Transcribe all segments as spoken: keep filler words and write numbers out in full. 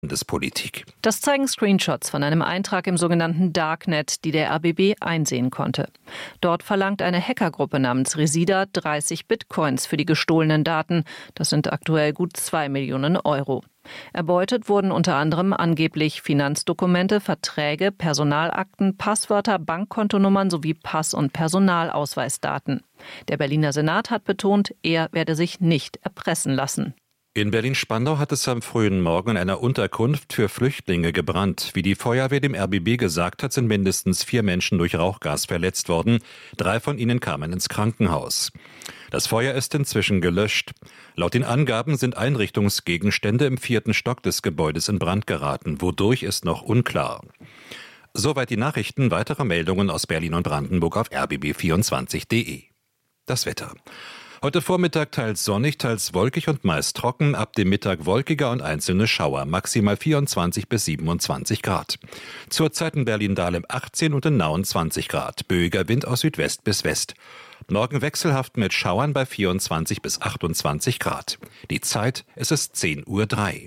Landespolitik. Das zeigen Screenshots von einem Eintrag im sogenannten Darknet, die der R B B einsehen konnte. Dort verlangt eine Hackergruppe namens Resida dreißig Bitcoins für die gestohlenen Daten. Das sind aktuell gut zwei Millionen Euro. Erbeutet wurden unter anderem angeblich Finanzdokumente, Verträge, Personalakten, Passwörter, Bankkontonummern sowie Pass- und Personalausweisdaten. Der Berliner Senat hat betont, er werde sich nicht erpressen lassen. In Berlin-Spandau hat es am frühen Morgen in einer Unterkunft für Flüchtlinge gebrannt. Wie die Feuerwehr dem R B B gesagt hat, sind mindestens vier Menschen durch Rauchgas verletzt worden. Drei von ihnen kamen ins Krankenhaus. Das Feuer ist inzwischen gelöscht. Laut den Angaben sind Einrichtungsgegenstände im vierten Stock des Gebäudes in Brand geraten. Wodurch ist noch unklar. Soweit die Nachrichten. Weitere Meldungen aus Berlin und Brandenburg auf r b b vierundzwanzig punkt de. Das Wetter. Heute Vormittag teils sonnig, teils wolkig und meist trocken, ab dem Mittag wolkiger und einzelne Schauer, maximal vierundzwanzig bis siebenundzwanzig Grad. Zurzeit in Berlin-Dahlem achtzehn und in Nauen zwanzig Grad, böiger Wind aus Südwest bis West. Morgen wechselhaft mit Schauern bei vierundzwanzig bis achtundzwanzig Grad. Die Zeit, es ist zehn Uhr drei.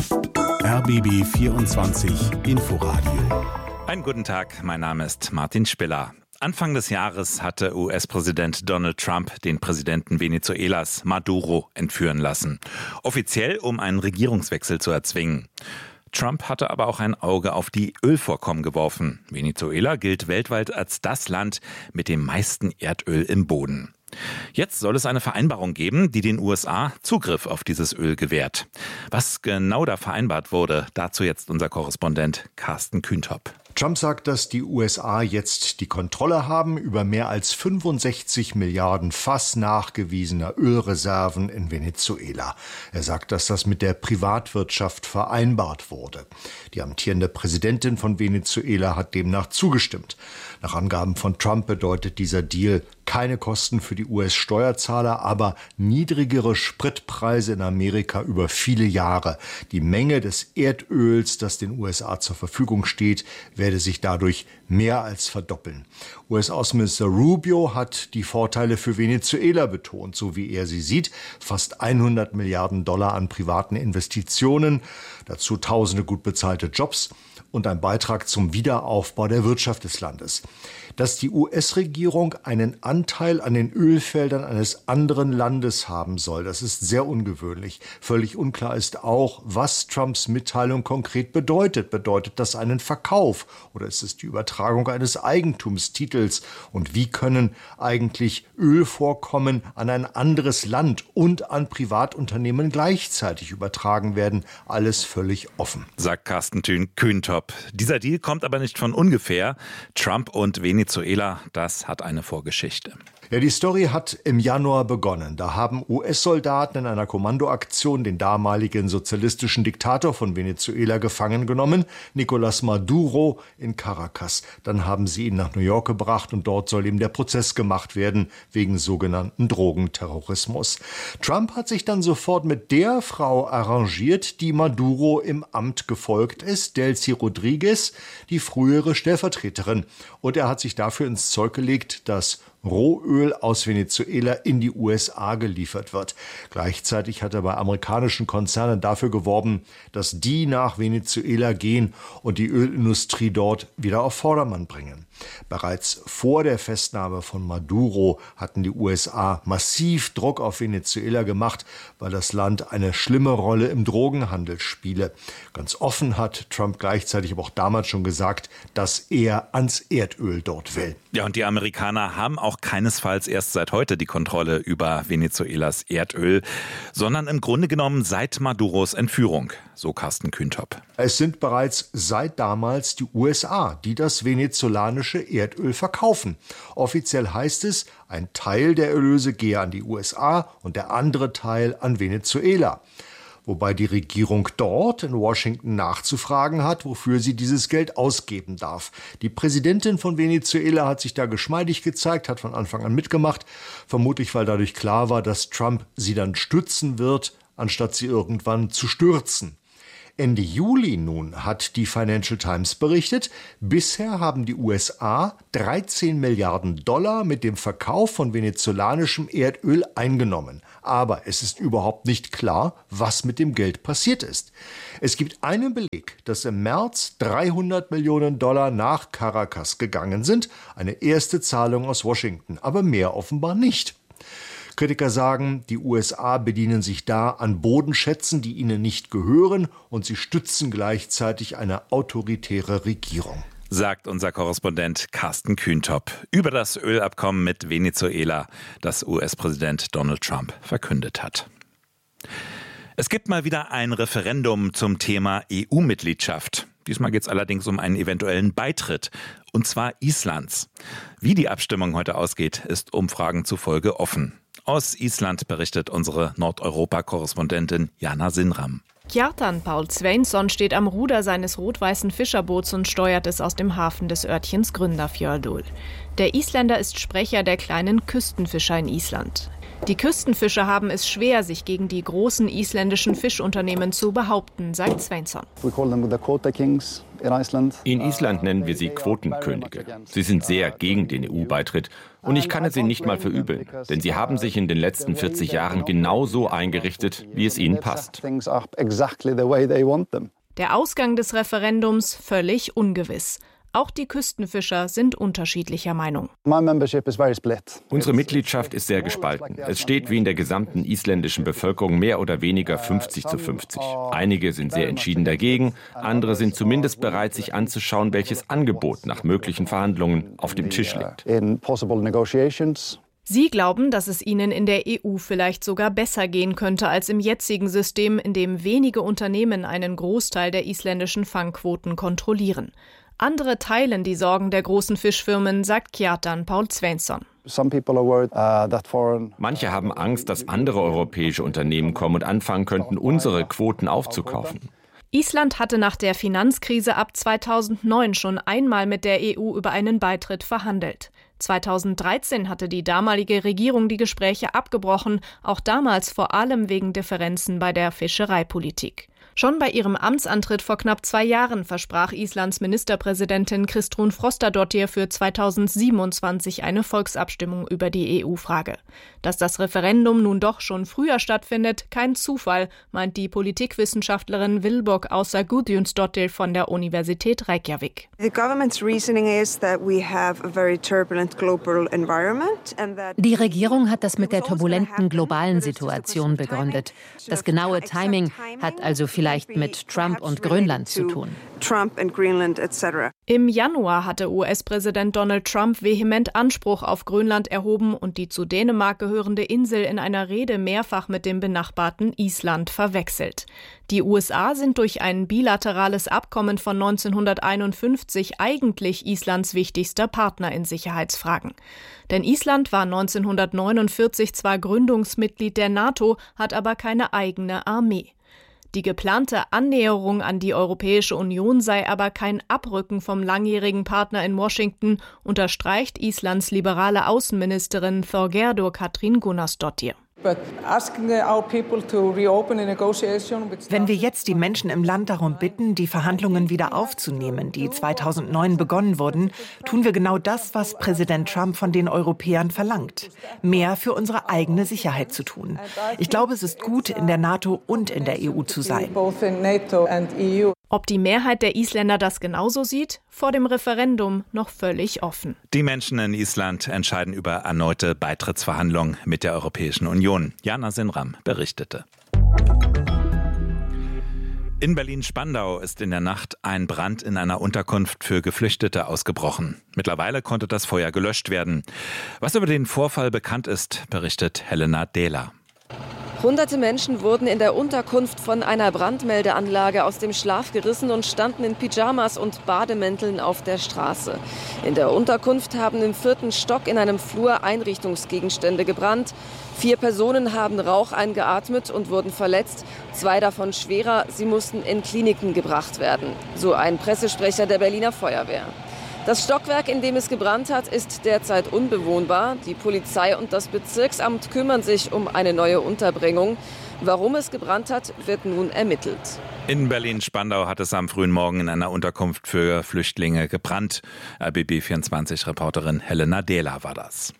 R B B vierundzwanzig Inforadio. Einen guten Tag, mein Name ist Martin Spiller. Anfang des Jahres hatte U S-Präsident Donald Trump den Präsidenten Venezuelas Maduro entführen lassen. Offiziell, um einen Regierungswechsel zu erzwingen. Trump hatte aber auch ein Auge auf die Ölvorkommen geworfen. Venezuela gilt weltweit als das Land mit dem meisten Erdöl im Boden. Jetzt soll es eine Vereinbarung geben, die den U S A Zugriff auf dieses Öl gewährt. Was genau da vereinbart wurde, dazu jetzt unser Korrespondent Carsten Kühntop. Trump sagt, dass die U S A jetzt die Kontrolle haben über mehr als fünfundsechzig Milliarden Fass nachgewiesener Ölreserven in Venezuela. Er sagt, dass das mit der Privatwirtschaft vereinbart wurde. Die amtierende Präsidentin von Venezuela hat demnach zugestimmt. Nach Angaben von Trump bedeutet dieser Deal keine Kosten für die U S-Steuerzahler, aber niedrigere Spritpreise in Amerika über viele Jahre. Die Menge des Erdöls, das den U S A zur Verfügung steht, werde sich dadurch mehr als verdoppeln. U S-Außenminister Rubio hat die Vorteile für Venezuela betont, so wie er sie sieht. Fast hundert Milliarden Dollar an privaten Investitionen, dazu tausende gut bezahlte Jobs und ein Beitrag zum Wiederaufbau der Wirtschaft des Landes. Dass die U S-Regierung einen Anteil an den Ölfeldern eines anderen Landes haben soll, das ist sehr ungewöhnlich. Völlig unklar ist auch, was Trumps Mitteilung konkret bedeutet. Bedeutet das einen Verkauf oder ist es die Übertragung eines Eigentumstitels? Und wie können eigentlich Ölvorkommen an ein anderes Land und an Privatunternehmen gleichzeitig übertragen werden? Alles völlig offen. Sagt Carsten Kühntop. Dieser Deal kommt aber nicht von ungefähr. Trump und Venezuela, das hat eine Vorgeschichte. Ja, die Story hat im Januar begonnen. Da haben U S-Soldaten in einer Kommandoaktion den damaligen sozialistischen Diktator von Venezuela gefangen genommen, Nicolás Maduro in Caracas. Dann haben sie ihn nach New York gebracht und dort soll ihm der Prozess gemacht werden wegen sogenannten Drogenterrorismus. Trump hat sich dann sofort mit der Frau arrangiert, die Maduro im Amt gefolgt ist, Delcy Rodriguez, die frühere Stellvertreterin. Und er hat sich dafür ins Zeug gelegt, dass Rohöl aus Venezuela in die U S A geliefert wird. Gleichzeitig hat er bei amerikanischen Konzernen dafür geworben, dass die nach Venezuela gehen und die Ölindustrie dort wieder auf Vordermann bringen. Bereits vor der Festnahme von Maduro hatten die U S A massiv Druck auf Venezuela gemacht, weil das Land eine schlimme Rolle im Drogenhandel spiele. Ganz offen hat Trump gleichzeitig aber auch damals schon gesagt, dass er ans Erdöl dort will. Ja, und die Amerikaner haben auch keinesfalls erst seit heute die Kontrolle über Venezuelas Erdöl, sondern im Grunde genommen seit Maduros Entführung, so Carsten Kühntop. Es sind bereits seit damals die U S A, die das venezolanische Erdöl verkaufen. Offiziell heißt es, ein Teil der Erlöse gehe an die U S A und der andere Teil an Venezuela. Wobei die Regierung dort in Washington nachzufragen hat, wofür sie dieses Geld ausgeben darf. Die Präsidentin von Venezuela hat sich da geschmeidig gezeigt, hat von Anfang an mitgemacht, vermutlich weil dadurch klar war, dass Trump sie dann stützen wird, anstatt sie irgendwann zu stürzen. Ende Juli nun hat die Financial Times berichtet, bisher haben die U S A dreizehn Milliarden Dollar mit dem Verkauf von venezolanischem Erdöl eingenommen. Aber es ist überhaupt nicht klar, was mit dem Geld passiert ist. Es gibt einen Beleg, dass im März dreihundert Millionen Dollar nach Caracas gegangen sind. Eine erste Zahlung aus Washington, aber mehr offenbar nicht. Kritiker sagen, die U S A bedienen sich da an Bodenschätzen, die ihnen nicht gehören, und sie stützen gleichzeitig eine autoritäre Regierung. Sagt unser Korrespondent Carsten Kühntop über das Ölabkommen mit Venezuela, das U S-Präsident Donald Trump verkündet hat. Es gibt mal wieder ein Referendum zum Thema E U-Mitgliedschaft. Diesmal geht es allerdings um einen eventuellen Beitritt, und zwar Islands. Wie die Abstimmung heute ausgeht, ist Umfragen zufolge offen. Aus Island berichtet unsere Nordeuropa-Korrespondentin Jana Sinram. Kjartan Paul Sveinsson steht am Ruder seines rot-weißen Fischerboots und steuert es aus dem Hafen des Örtchens Grundarfjörður. Der Isländer ist Sprecher der kleinen Küstenfischer in Island. Die Küstenfischer haben es schwer, sich gegen die großen isländischen Fischunternehmen zu behaupten, sagt Sveinsson. In Island nennen wir sie Quotenkönige. Sie sind sehr gegen den E U-Beitritt und ich kann es ihnen nicht mal verübeln, denn sie haben sich in den letzten vierzig Jahren genauso eingerichtet, wie es ihnen passt. Der Ausgang des Referendums völlig ungewiss. Auch die Küstenfischer sind unterschiedlicher Meinung. Unsere Mitgliedschaft ist sehr gespalten. Es steht wie in der gesamten isländischen Bevölkerung mehr oder weniger fünfzig zu fünfzig. Einige sind sehr entschieden dagegen, andere sind zumindest bereit, sich anzuschauen, welches Angebot nach möglichen Verhandlungen auf dem Tisch liegt. Sie glauben, dass es ihnen in der E U vielleicht sogar besser gehen könnte als im jetzigen System, in dem wenige Unternehmen einen Großteil der isländischen Fangquoten kontrollieren. Andere teilen die Sorgen der großen Fischfirmen, sagt Kjartan Paul Sveinsson. Manche haben Angst, dass andere europäische Unternehmen kommen und anfangen könnten, unsere Quoten aufzukaufen. Island hatte nach der Finanzkrise ab zweitausendneun schon einmal mit der E U über einen Beitritt verhandelt. zweitausenddreizehn hatte die damalige Regierung die Gespräche abgebrochen, auch damals vor allem wegen Differenzen bei der Fischereipolitik. Schon bei ihrem Amtsantritt vor knapp zwei Jahren versprach Islands Ministerpräsidentin Kristrún Frostadóttir für zweitausendsiebenundzwanzig eine Volksabstimmung über die E U-Frage. Dass das Referendum nun doch schon früher stattfindet, kein Zufall, meint die Politikwissenschaftlerin Vilborg Ása Guðjónsdóttir von der Universität Reykjavik. Die Regierung hat das mit der turbulenten globalen Situation begründet. Das genaue Timing hat also vielleicht mit Trump und Grönland zu tun. Im Januar hatte U S-Präsident Donald Trump vehement Anspruch auf Grönland erhoben und die zu Dänemark gehörende Insel in einer Rede mehrfach mit dem benachbarten Island verwechselt. Die U S A sind durch ein bilaterales Abkommen von neunzehnhunderteinundfünfzig eigentlich Islands wichtigster Partner in Sicherheitsfragen. Denn Island war neunzehnhundertneunundvierzig zwar Gründungsmitglied der NATO, hat aber keine eigene Armee. Die geplante Annäherung an die Europäische Union sei aber kein Abrücken vom langjährigen Partner in Washington, unterstreicht Islands liberale Außenministerin Þorgerður Katrín Gunnarsdóttir. Wenn wir jetzt die Menschen im Land darum bitten, die Verhandlungen wieder aufzunehmen, die zweitausendneun begonnen wurden, tun wir genau das, was Präsident Trump von den Europäern verlangt. Mehr für unsere eigene Sicherheit zu tun. Ich glaube, es ist gut, in der NATO und in der E U zu sein. Ob die Mehrheit der Isländer das genauso sieht? Vor dem Referendum noch völlig offen. Die Menschen in Island entscheiden über erneute Beitrittsverhandlungen mit der Europäischen Union. Jana Sinram berichtete. In Berlin-Spandau ist in der Nacht ein Brand in einer Unterkunft für Geflüchtete ausgebrochen. Mittlerweile konnte das Feuer gelöscht werden. Was über den Vorfall bekannt ist, berichtet Helena Dehler. Hunderte Menschen wurden in der Unterkunft von einer Brandmeldeanlage aus dem Schlaf gerissen und standen in Pyjamas und Bademänteln auf der Straße. In der Unterkunft haben im vierten Stock in einem Flur Einrichtungsgegenstände gebrannt. Vier Personen haben Rauch eingeatmet und wurden verletzt. Zwei davon schwerer. Sie mussten in Kliniken gebracht werden. So ein Pressesprecher der Berliner Feuerwehr. Das Stockwerk, in dem es gebrannt hat, ist derzeit unbewohnbar. Die Polizei und das Bezirksamt kümmern sich um eine neue Unterbringung. Warum es gebrannt hat, wird nun ermittelt. In Berlin-Spandau hat es am frühen Morgen in einer Unterkunft für Flüchtlinge gebrannt. R B B vierundzwanzig-Reporterin Helena Dehler war das.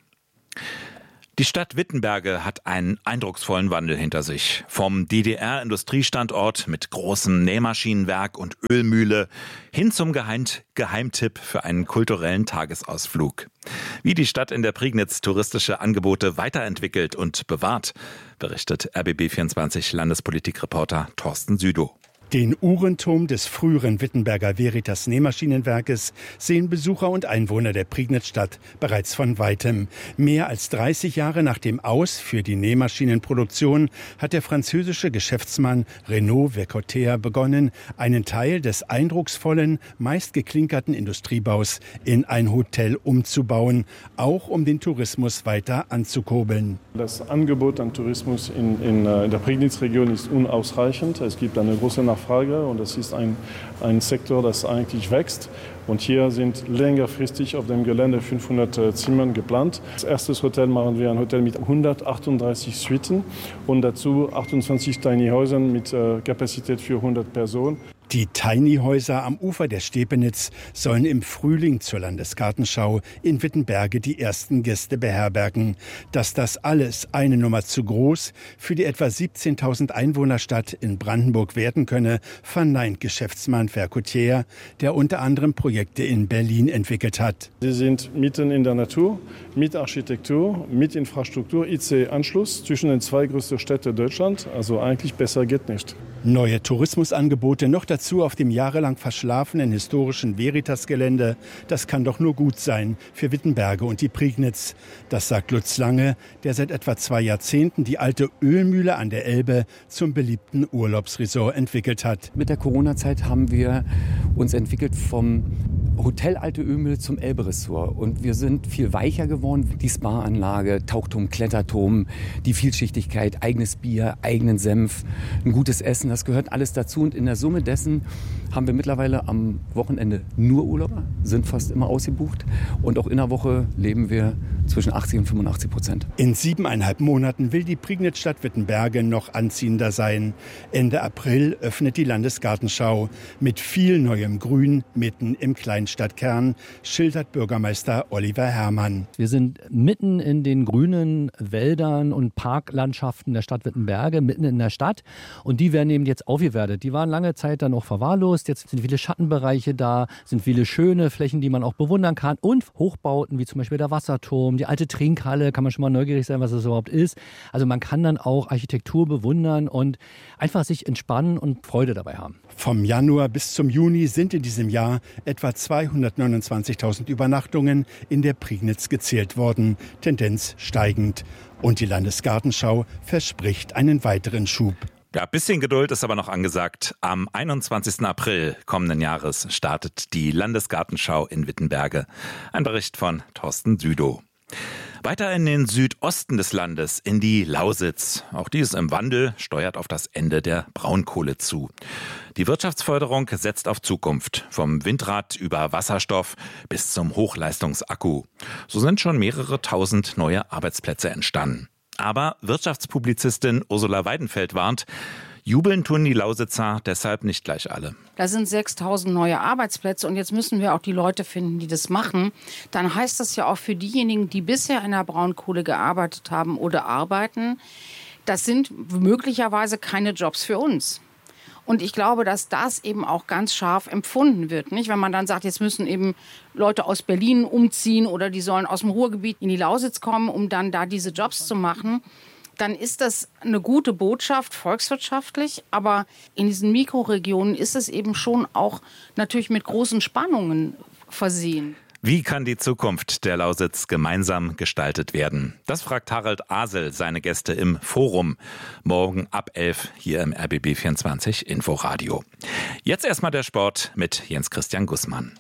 Die Stadt Wittenberge hat einen eindrucksvollen Wandel hinter sich. Vom D D R-Industriestandort mit großem Nähmaschinenwerk und Ölmühle hin zum Geheim- Geheimtipp für einen kulturellen Tagesausflug. Wie die Stadt in der Prignitz touristische Angebote weiterentwickelt und bewahrt, berichtet R B B vierundzwanzig Landespolitikreporter Thorsten Südow. Den Uhrenturm des früheren Wittenberger Veritas Nähmaschinenwerkes sehen Besucher und Einwohner der Prignitz-Stadt bereits von Weitem. Mehr als dreißig Jahre nach dem Aus für die Nähmaschinenproduktion hat der französische Geschäftsmann Renaud Vercoter begonnen, einen Teil des eindrucksvollen, meist geklinkerten Industriebaus in ein Hotel umzubauen, auch um den Tourismus weiter anzukurbeln. Das Angebot an Tourismus in, in, in der Prignitz-Region ist unausreichend. Es gibt eine große Nachfrage. Frage und das ist ein, ein Sektor, das eigentlich wächst. Und hier sind längerfristig auf dem Gelände fünfhundert äh, Zimmern geplant. Als erstes Hotel machen wir ein Hotel mit hundertachtunddreißig Suiten und dazu achtundzwanzig Tiny Häusern mit äh, Kapazität für hundert Personen. Die Tiny-Häuser am Ufer der Stepenitz sollen im Frühling zur Landesgartenschau in Wittenberge die ersten Gäste beherbergen. Dass das alles eine Nummer zu groß für die etwa siebzehntausend Einwohnerstadt in Brandenburg werden könne, verneint Geschäftsmann Vercoter, der unter anderem Projekte in Berlin entwickelt hat. Sie sind mitten in der Natur, mit Architektur, mit Infrastruktur, I C E-Anschluss zwischen den zwei größten Städten Deutschlands. Also eigentlich besser geht nicht. Neue Tourismusangebote noch dazu auf dem jahrelang verschlafenen historischen Veritas-Gelände. Das kann doch nur gut sein für Wittenberge und die Prignitz. Das sagt Lutz Lange, der seit etwa zwei Jahrzehnten die alte Ölmühle an der Elbe zum beliebten Urlaubsresort entwickelt hat. Mit der Corona-Zeit haben wir uns entwickelt vom Hotel Alte Ölmühle zum Elbe-Ressort. Und wir sind viel weicher geworden. Die Spa-Anlage, Tauchturm, Kletterturm, die Vielschichtigkeit, eigenes Bier, eigenen Senf, ein gutes Essen, das gehört alles dazu. Und in der Summe dessen haben wir mittlerweile am Wochenende nur Urlauber, sind fast immer ausgebucht. Und auch in der Woche leben wir zwischen achtzig und fünfundachtzig Prozent. In siebeneinhalb Monaten will die Prignitz-Stadt Wittenberge noch anziehender sein. Ende April öffnet die Landesgartenschau mit viel neuem Grün mitten im Kleinstadtkern, schildert Bürgermeister Oliver Herrmann. Wir sind mitten in den grünen Wäldern und Parklandschaften der Stadt Wittenberge, mitten in der Stadt. Und die werden eben jetzt aufgewertet. Die waren lange Zeit dann auch verwahrlost. Jetzt sind viele Schattenbereiche da, sind viele schöne Flächen, die man auch bewundern kann. Und Hochbauten, wie zum Beispiel der Wasserturm, die alte Trinkhalle, kann man schon mal neugierig sein, was das überhaupt ist. Also man kann dann auch Architektur bewundern und einfach sich entspannen und Freude dabei haben. Vom Januar bis zum Juni sind in diesem Jahr etwa zweihundertneunundzwanzigtausend Übernachtungen in der Prignitz gezählt worden, Tendenz steigend. Und die Landesgartenschau verspricht einen weiteren Schub. Ja, ein bisschen Geduld ist aber noch angesagt. Am einundzwanzigsten April kommenden Jahres startet die Landesgartenschau in Wittenberge. Ein Bericht von Thorsten Südow. Weiter in den Südosten des Landes, in die Lausitz. Auch die ist im Wandel, steuert auf das Ende der Braunkohle zu. Die Wirtschaftsförderung setzt auf Zukunft. Vom Windrad über Wasserstoff bis zum Hochleistungsakku. So sind schon mehrere tausend neue Arbeitsplätze entstanden. Aber Wirtschaftspublizistin Ursula Weidenfeld warnt, jubeln tun die Lausitzer deshalb nicht gleich alle. Da sind sechstausend neue Arbeitsplätze und jetzt müssen wir auch die Leute finden, die das machen. Dann heißt das ja auch für diejenigen, die bisher in der Braunkohle gearbeitet haben oder arbeiten, das sind möglicherweise keine Jobs für uns. Und ich glaube, dass das eben auch ganz scharf empfunden wird. Nicht? Wenn man dann sagt, jetzt müssen eben Leute aus Berlin umziehen oder die sollen aus dem Ruhrgebiet in die Lausitz kommen, um dann da diese Jobs zu machen, dann ist das eine gute Botschaft volkswirtschaftlich. Aber in diesen Mikroregionen ist es eben schon auch natürlich mit großen Spannungen versehen. Wie kann die Zukunft der Lausitz gemeinsam gestaltet werden? Das fragt Harald Asel seine Gäste im Forum. Morgen ab elf hier im R B B vierundzwanzig Inforadio. Jetzt erstmal der Sport mit Jens Christian Gussmann.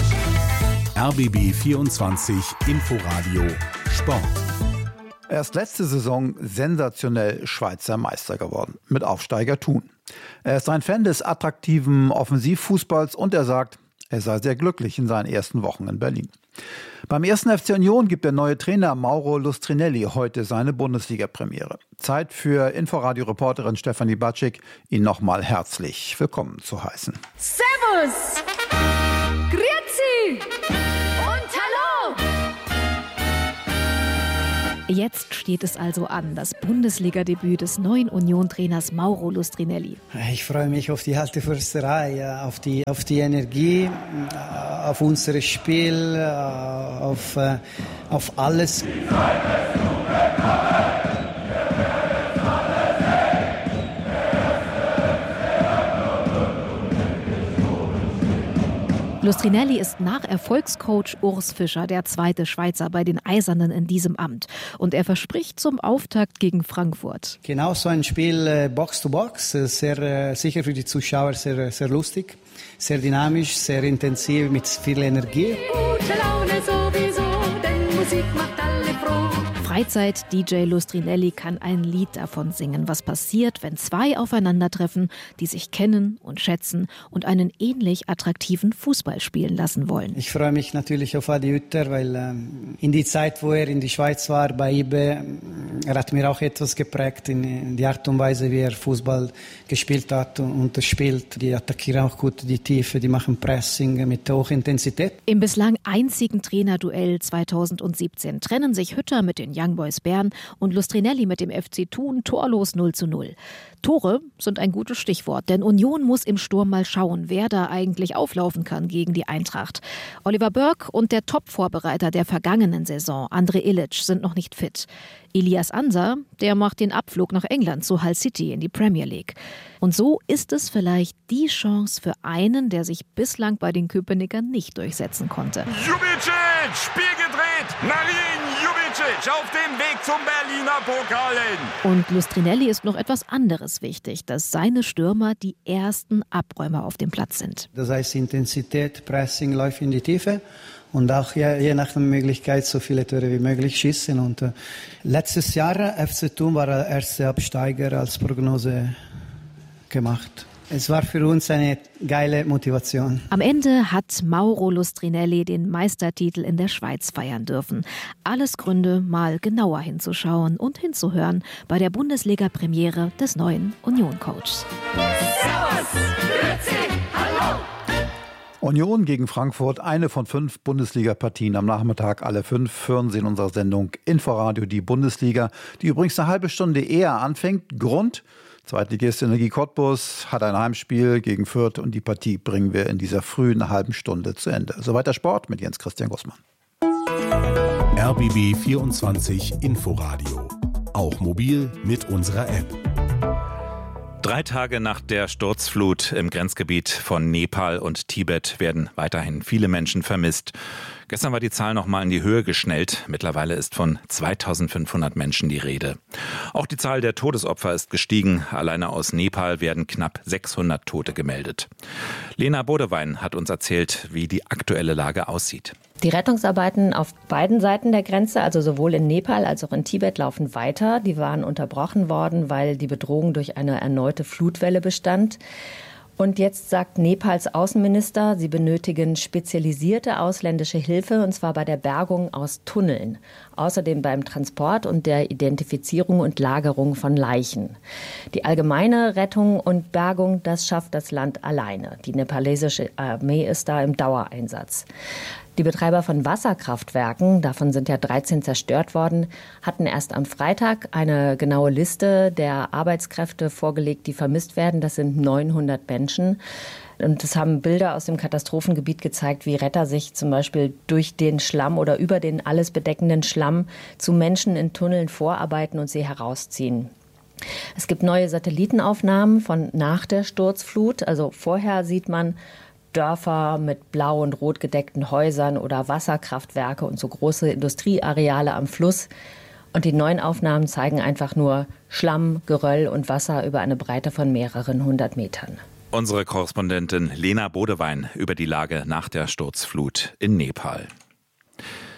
R B B vierundzwanzig Inforadio Sport. Er ist letzte Saison sensationell Schweizer Meister geworden, mit Aufsteiger Thun. Er ist ein Fan des attraktiven Offensivfußballs und er sagt, er sei sehr glücklich in seinen ersten Wochen in Berlin. Beim ersten F C Union gibt der neue Trainer Mauro Lustrinelli heute seine Bundesliga-Premiere. Zeit für Inforadio-Reporterin Stefanie Batschik, ihn nochmal herzlich willkommen zu heißen. Servus! Grüezi! Und hallo! Jetzt steht es also an, das Bundesliga-Debüt des neuen Union-Trainers Mauro Lustrinelli. Ich freue mich auf die alte Försterei, auf die, auf die Energie, auf unser Spiel, auf, auf alles. Lustrinelli ist nach Erfolgscoach Urs Fischer der zweite Schweizer bei den Eisernen in diesem Amt. Und er verspricht zum Auftakt gegen Frankfurt. Genau so ein Spiel Box to Box, sehr sicher für die Zuschauer sehr, sehr lustig, sehr dynamisch, sehr intensiv mit viel Energie. Gute Laune sowieso, denn Musik macht alle froh. Freizeit-D J Lustrinelli kann ein Lied davon singen, was passiert, wenn zwei aufeinandertreffen, die sich kennen und schätzen und einen ähnlich attraktiven Fußball spielen lassen wollen. Ich freue mich natürlich auf Adi Hütter, weil ähm, in die Zeit, wo er in die Schweiz war, bei I B E, er hat mir auch etwas geprägt in, in die Art und Weise, wie er Fußball gespielt hat und er spielt. Die attackieren auch gut die Tiefe, die machen Pressing mit hoher Intensität. Im bislang einzigen Trainerduell zweitausendsiebzehn trennen sich Hütter mit den Young Boys Bern und Lustrinelli mit dem F C Thun torlos null zu null. Tore sind ein gutes Stichwort, denn Union muss im Sturm mal schauen, wer da eigentlich auflaufen kann gegen die Eintracht. Oliver Burke und der Top-Vorbereiter der vergangenen Saison, André Ilic, sind noch nicht fit. Ilias Ansa, der macht den Abflug nach England zu Hull City in die Premier League. Und so ist es vielleicht die Chance für einen, der sich bislang bei den Köpenickern nicht durchsetzen konnte. Jubicic, Spiel gedreht, Marin Jubicic auf dem Weg zum Berliner Pokal. Und Lustrinelli ist noch etwas anderes wichtig, dass seine Stürmer die ersten Abräumer auf dem Platz sind. Das heißt Intensität, Pressing, Läufe in die Tiefe. Und auch je, je nach der Möglichkeit so viele Tore wie möglich schießen. Und äh, letztes Jahr F C Thun war der erste Absteiger als Prognose gemacht. Es war für uns eine geile Motivation. Am Ende hat Mauro Lustrinelli den Meistertitel in der Schweiz feiern dürfen. Alles Gründe, mal genauer hinzuschauen und hinzuhören bei der Bundesliga-Premiere des neuen Union-Coaches. Servus, grüezi, hallo! Union gegen Frankfurt, eine von fünf Bundesliga-Partien am Nachmittag. Alle fünf hören Sie in unserer Sendung Inforadio die Bundesliga, die übrigens eine halbe Stunde eher anfängt. Grund: Zweitligist Energie Cottbus hat ein Heimspiel gegen Fürth und die Partie bringen wir in dieser frühen halben Stunde zu Ende. Soweit der Sport mit Jens Christian Gussmann. R B B vierundzwanzig Inforadio. Auch mobil mit unserer App. Drei Tage nach der Sturzflut im Grenzgebiet von Nepal und Tibet werden weiterhin viele Menschen vermisst. Gestern war die Zahl noch mal in die Höhe geschnellt. Mittlerweile ist von zweitausendfünfhundert Menschen die Rede. Auch die Zahl der Todesopfer ist gestiegen. Alleine aus Nepal werden knapp sechshundert Tote gemeldet. Lena Bodewein hat uns erzählt, wie die aktuelle Lage aussieht. Die Rettungsarbeiten auf beiden Seiten der Grenze, also sowohl in Nepal als auch in Tibet, laufen weiter. Die waren unterbrochen worden, weil die Bedrohung durch eine erneute Flutwelle bestand. Und jetzt sagt Nepals Außenminister, sie benötigen spezialisierte ausländische Hilfe, und zwar bei der Bergung aus Tunneln. Außerdem beim Transport und der Identifizierung und Lagerung von Leichen. Die allgemeine Rettung und Bergung, das schafft das Land alleine. Die nepalesische Armee ist da im Dauereinsatz. Die Betreiber von Wasserkraftwerken, davon sind ja dreizehn zerstört worden, hatten erst am Freitag eine genaue Liste der Arbeitskräfte vorgelegt, die vermisst werden. Das sind neunhundert Menschen. Und es haben Bilder aus dem Katastrophengebiet gezeigt, wie Retter sich zum Beispiel durch den Schlamm oder über den alles bedeckenden Schlamm zu Menschen in Tunneln vorarbeiten und sie herausziehen. Es gibt neue Satellitenaufnahmen von nach der Sturzflut. Also vorher sieht man Dörfer mit blau und rot gedeckten Häusern oder Wasserkraftwerke und so große Industrieareale am Fluss. Und die neuen Aufnahmen zeigen einfach nur Schlamm, Geröll und Wasser über eine Breite von mehreren hundert Metern. Unsere Korrespondentin Lena Bodewein über die Lage nach der Sturzflut in Nepal.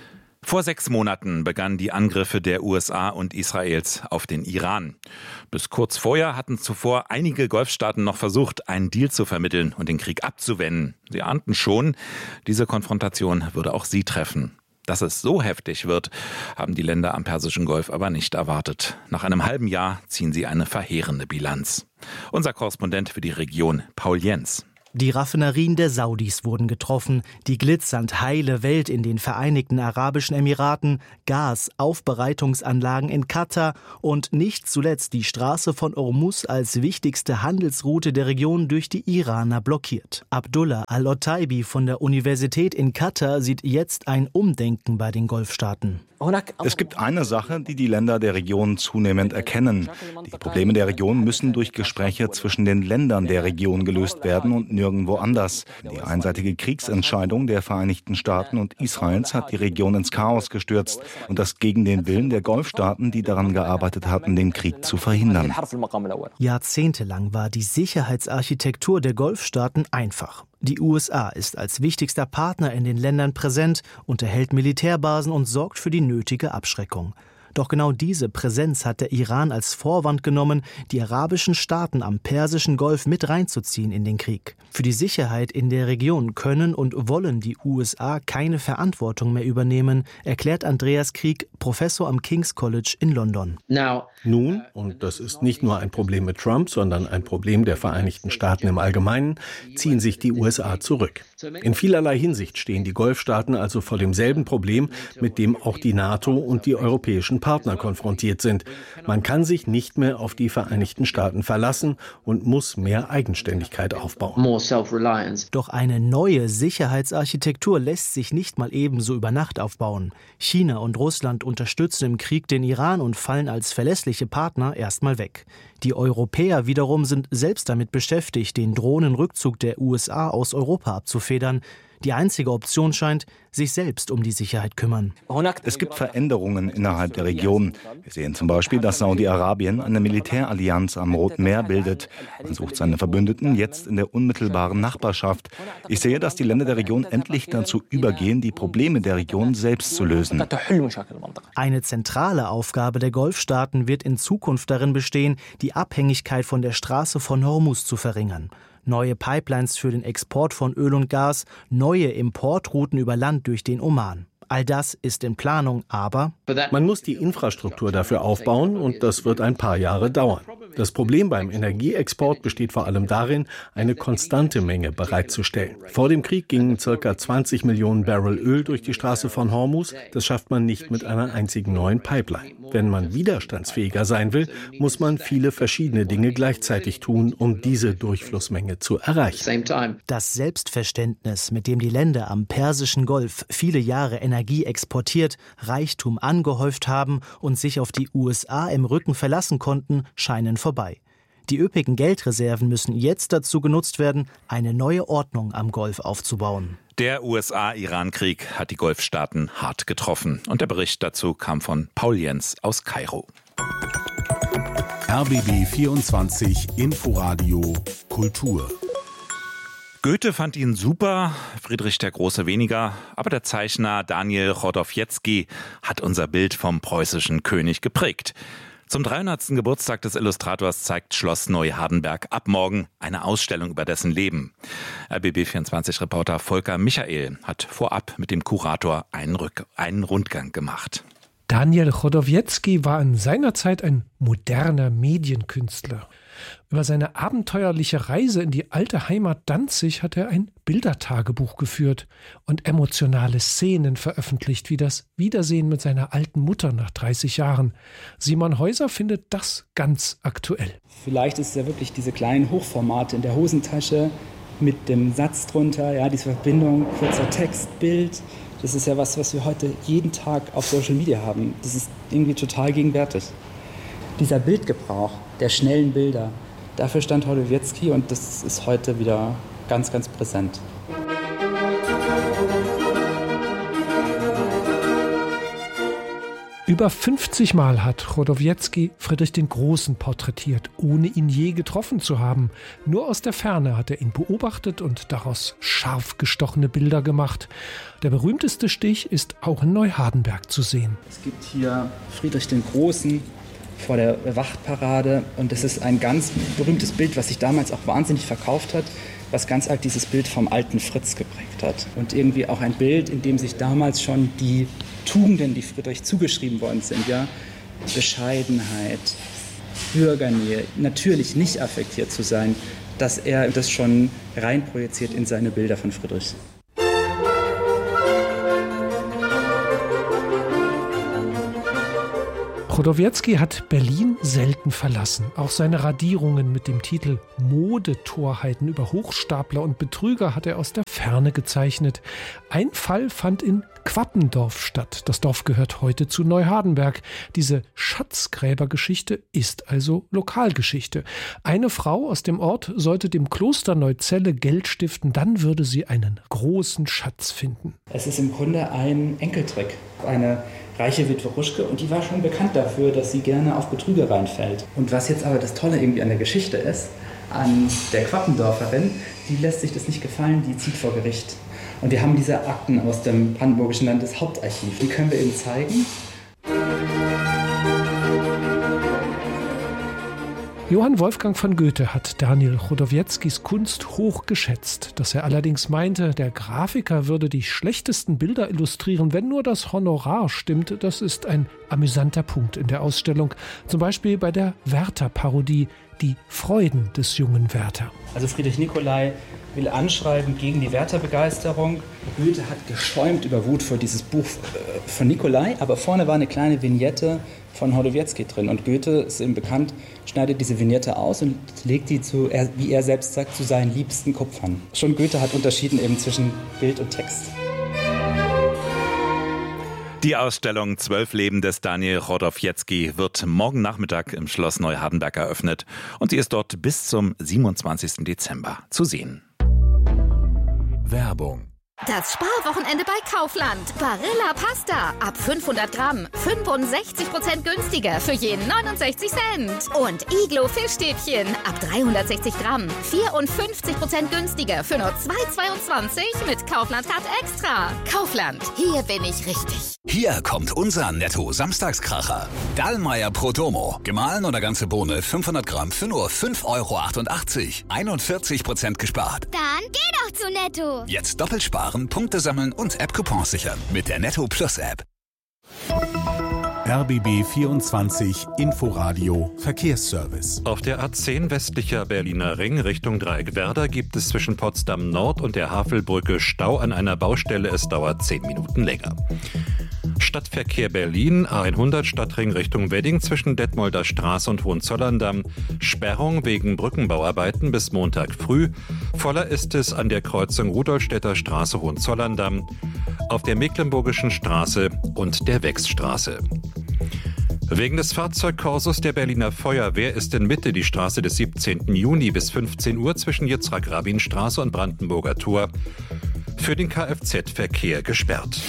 Vor sechs Monaten begannen die Angriffe der U S A und Israels auf den Iran. Bis kurz vorher hatten zuvor einige Golfstaaten noch versucht, einen Deal zu vermitteln und den Krieg abzuwenden. Sie ahnten schon, diese Konfrontation würde auch sie treffen. Dass es so heftig wird, haben die Länder am Persischen Golf aber nicht erwartet. Nach einem halben Jahr ziehen sie eine verheerende Bilanz. Unser Korrespondent für die Region, Paul Jens. Die Raffinerien der Saudis wurden getroffen, die glitzernd heile Welt in den Vereinigten Arabischen Emiraten, Gas, Aufbereitungsanlagen in Katar und nicht zuletzt die Straße von Hormuz als wichtigste Handelsroute der Region durch die Iraner blockiert. Abdullah Al-Otaibi von der Universität in Katar sieht jetzt ein Umdenken bei den Golfstaaten. Es gibt eine Sache, die die Länder der Region zunehmend erkennen. Die Probleme der Region müssen durch Gespräche zwischen den Ländern der Region gelöst werden und nirgendwo anders. Die einseitige Kriegsentscheidung der Vereinigten Staaten und Israels hat die Region ins Chaos gestürzt und das gegen den Willen der Golfstaaten, die daran gearbeitet hatten, den Krieg zu verhindern. Jahrzehntelang war die Sicherheitsarchitektur der Golfstaaten einfach. Die U S A ist als wichtigster Partner in den Ländern präsent, unterhält Militärbasen und sorgt für die nötige Abschreckung. Doch genau diese Präsenz hat der Iran als Vorwand genommen, die arabischen Staaten am Persischen Golf mit reinzuziehen in den Krieg. Für die Sicherheit in der Region können und wollen die U S A keine Verantwortung mehr übernehmen, erklärt Andreas Krieg, Professor am King's College in London. Nun, und das ist nicht nur ein Problem mit Trump, sondern ein Problem der Vereinigten Staaten im Allgemeinen, ziehen sich die U S A zurück. In vielerlei Hinsicht stehen die Golfstaaten also vor demselben Problem, mit dem auch die NATO und die europäischen Partner konfrontiert sind. Man kann sich nicht mehr auf die Vereinigten Staaten verlassen und muss mehr Eigenständigkeit aufbauen. Doch eine neue Sicherheitsarchitektur lässt sich nicht mal ebenso über Nacht aufbauen. China und Russland unterstützen im Krieg den Iran und fallen als verlässliche Partner erstmal weg. Die Europäer wiederum sind selbst damit beschäftigt, den drohenden Rückzug der U S A aus Europa abzufedern. Die einzige Option scheint, sich selbst um die Sicherheit kümmern. Es gibt Veränderungen innerhalb der Region. Wir sehen zum Beispiel, dass Saudi-Arabien eine Militärallianz am Roten Meer bildet. Man sucht seine Verbündeten jetzt in der unmittelbaren Nachbarschaft. Ich sehe, dass die Länder der Region endlich dazu übergehen, die Probleme der Region selbst zu lösen. Eine zentrale Aufgabe der Golfstaaten wird in Zukunft darin bestehen, die Abhängigkeit von der Straße von Hormuz zu verringern. Neue Pipelines für den Export von Öl und Gas, neue Importrouten über Land durch den Oman. All das ist in Planung, aber man muss die Infrastruktur dafür aufbauen und das wird ein paar Jahre dauern. Das Problem beim Energieexport besteht vor allem darin, eine konstante Menge bereitzustellen. Vor dem Krieg gingen ca. zwanzig Millionen Barrel Öl durch die Straße von Hormuz. Das schafft man nicht mit einer einzigen neuen Pipeline. Wenn man widerstandsfähiger sein will, muss man viele verschiedene Dinge gleichzeitig tun, um diese Durchflussmenge zu erreichen. Das Selbstverständnis, mit dem die Länder am Persischen Golf viele Jahre Energie exportiert, Reichtum angehäuft haben und sich auf die U S A im Rücken verlassen konnten, scheinen vorbei. Die üppigen Geldreserven müssen jetzt dazu genutzt werden, eine neue Ordnung am Golf aufzubauen. Der U S A-Iran-Krieg hat die Golfstaaten hart getroffen. Und der Bericht dazu kam von Paul Jens aus Kairo. R B B vierundzwanzig Inforadio Kultur. Goethe fand ihn super, Friedrich der Große weniger, aber der Zeichner Daniel Chodowiecki hat unser Bild vom preußischen König geprägt. Zum dreihundertsten Geburtstag des Illustrators zeigt Schloss Neuhardenberg ab morgen eine Ausstellung über dessen Leben. R B B vierundzwanzig-Reporter Volker Michael hat vorab mit dem Kurator einen, Rück- einen Rundgang gemacht. Daniel Chodowiecki war in seiner Zeit ein moderner Medienkünstler. Über seine abenteuerliche Reise in die alte Heimat Danzig hat er ein Bildertagebuch geführt und emotionale Szenen veröffentlicht, wie das Wiedersehen mit seiner alten Mutter nach dreißig Jahren. Simon Häuser findet das ganz aktuell. Vielleicht ist es ja wirklich diese kleinen Hochformate in der Hosentasche mit dem Satz drunter, ja, diese Verbindung, kurzer Text, Bild. Das ist ja was, was wir heute jeden Tag auf Social Media haben. Das ist irgendwie total gegenwärtig. Dieser Bildgebrauch der schnellen Bilder, dafür stand Chodowiecki und das ist heute wieder ganz, ganz präsent. Über fünfzig Mal hat Chodowiecki Friedrich den Großen porträtiert, ohne ihn je getroffen zu haben. Nur aus der Ferne hat er ihn beobachtet und daraus scharf gestochene Bilder gemacht. Der berühmteste Stich ist auch in Neuhardenberg zu sehen. Es gibt hier Friedrich den Großen vor der Wachtparade und das ist ein ganz berühmtes Bild, was sich damals auch wahnsinnig verkauft hat, was ganz arg dieses Bild vom alten Fritz geprägt hat. Und irgendwie auch ein Bild, in dem sich damals schon die Tugenden, die Friedrich zugeschrieben worden sind, ja, Bescheidenheit, Bürgernähe, natürlich nicht affektiert zu sein, dass er das schon rein projiziert in seine Bilder von Friedrich. Chodowiecki hat Berlin selten verlassen. Auch seine Radierungen mit dem Titel Modetorheiten über Hochstapler und Betrüger hat er aus der Ferne gezeichnet. Ein Fall fand in Quappendorf statt. Das Dorf gehört heute zu Neuhardenberg. Diese Schatzgräbergeschichte ist also Lokalgeschichte. Eine Frau aus dem Ort sollte dem Kloster Neuzelle Geld stiften, dann würde sie einen großen Schatz finden. Es ist im Grunde ein Enkeltrick. Eine reiche Witwe Ruschke und die war schon bekannt dafür, dass sie gerne auf Betrüger reinfällt. Und was jetzt aber das Tolle irgendwie an der Geschichte ist, an der Quappendorferin, die lässt sich das nicht gefallen, die zieht vor Gericht. Und wir haben diese Akten aus dem Brandenburgischen Landeshauptarchiv, die können wir Ihnen zeigen. Johann Wolfgang von Goethe hat Daniel Chodowieckis Kunst hoch geschätzt. Dass er allerdings meinte, der Grafiker würde die schlechtesten Bilder illustrieren, wenn nur das Honorar stimmt, das ist ein amüsanter Punkt in der Ausstellung. Zum Beispiel bei der Werther-Parodie, die Freuden des jungen Werther. Also Friedrich Nicolai will anschreiben gegen die Werther-Begeisterung. Goethe hat geschäumt über Wut vor dieses Buch von Nicolai, aber vorne war eine kleine Vignette von Chodowiecki drin. Und Goethe, ist ihm bekannt, schneidet diese Vignette aus und legt die zu, wie er selbst sagt, zu seinen liebsten Kupfern. Schon Goethe hat unterschieden eben zwischen Bild und Text. Die Ausstellung Zwölf Leben des Daniel Chodowiecki wird morgen Nachmittag im Schloss Neuhardenberg eröffnet und sie ist dort bis zum siebenundzwanzigsten Dezember zu sehen. Werbung. Das Sparwochenende bei Kaufland. Barilla Pasta. Ab fünfhundert Gramm. fünfundsechzig Prozent günstiger für je neunundsechzig Cent. Und Iglo Fischstäbchen. Ab dreihundertsechzig Gramm. vierundfünfzig Prozent günstiger für nur zwei Euro zweiundzwanzig mit Kaufland-Card Extra. Kaufland. Hier bin ich richtig. Hier kommt unser Netto-Samstagskracher. Dallmayr Pro Domo. Gemahlen oder ganze Bohne fünfhundert Gramm für nur fünf Euro achtundachtzig. einundvierzig Prozent gespart. Dann geh doch zu Netto. Jetzt doppelt sparen, Punkte sammeln und App-Coupons sichern mit der Netto Plus App. R B B vierundzwanzig Inforadio Verkehrsservice. Auf der A zehn westlicher Berliner Ring Richtung Dreieckwerder gibt es zwischen Potsdam Nord und der Havelbrücke Stau an einer Baustelle. Es dauert zehn Minuten länger. Stadtverkehr Berlin, A hundert Stadtring Richtung Wedding zwischen Detmolder Straße und Hohenzollern-Damm. Sperrung wegen Brückenbauarbeiten bis Montag früh. Voller ist es an der Kreuzung Rudolstädter Straße Hohenzollern-Damm, auf der Mecklenburgischen Straße und der Wechsstraße. Wegen des Fahrzeugkorsos der Berliner Feuerwehr ist in Mitte die Straße des siebzehnten Juni bis fünfzehn Uhr zwischen Jitzrak-Rabin-Straße und Brandenburger Tor für den Kfz-Verkehr gesperrt.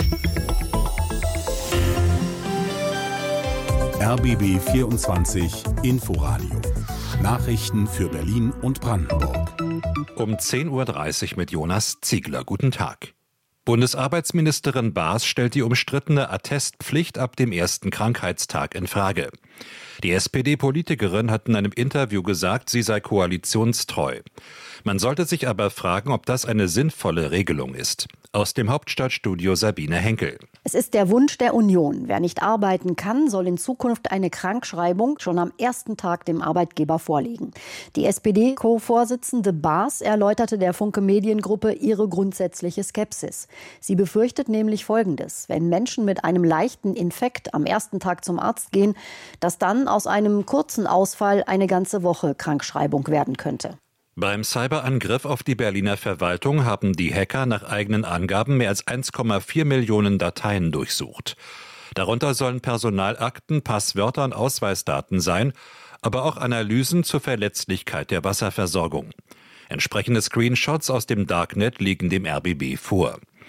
R B B vierundzwanzig Inforadio. Nachrichten für Berlin und Brandenburg. Um zehn Uhr dreißig mit Jonas Ziegler. Guten Tag. Bundesarbeitsministerin Baas stellt die umstrittene Attestpflicht ab dem ersten Krankheitstag in Frage. Die S P D-Politikerin hat in einem Interview gesagt, sie sei koalitionstreu. Man sollte sich aber fragen, ob das eine sinnvolle Regelung ist. Aus dem Hauptstadtstudio Sabine Henkel. Es ist der Wunsch der Union. Wer nicht arbeiten kann, soll in Zukunft eine Krankschreibung schon am ersten Tag dem Arbeitgeber vorlegen. Die S P D-Co-Vorsitzende Baas erläuterte der Funke Mediengruppe ihre grundsätzliche Skepsis. Sie befürchtet nämlich Folgendes: Wenn Menschen mit einem leichten Infekt am ersten Tag zum Arzt gehen, dass dann aus einem kurzen Ausfall eine ganze Woche Krankschreibung werden könnte. Beim Cyberangriff auf die Berliner Verwaltung haben die Hacker nach eigenen Angaben mehr als eins Komma vier Millionen Dateien durchsucht. Darunter sollen Personalakten, Passwörter und Ausweisdaten sein, aber auch Analysen zur Verletzlichkeit der Wasserversorgung. Entsprechende Screenshots aus dem Darknet liegen dem R B B vor.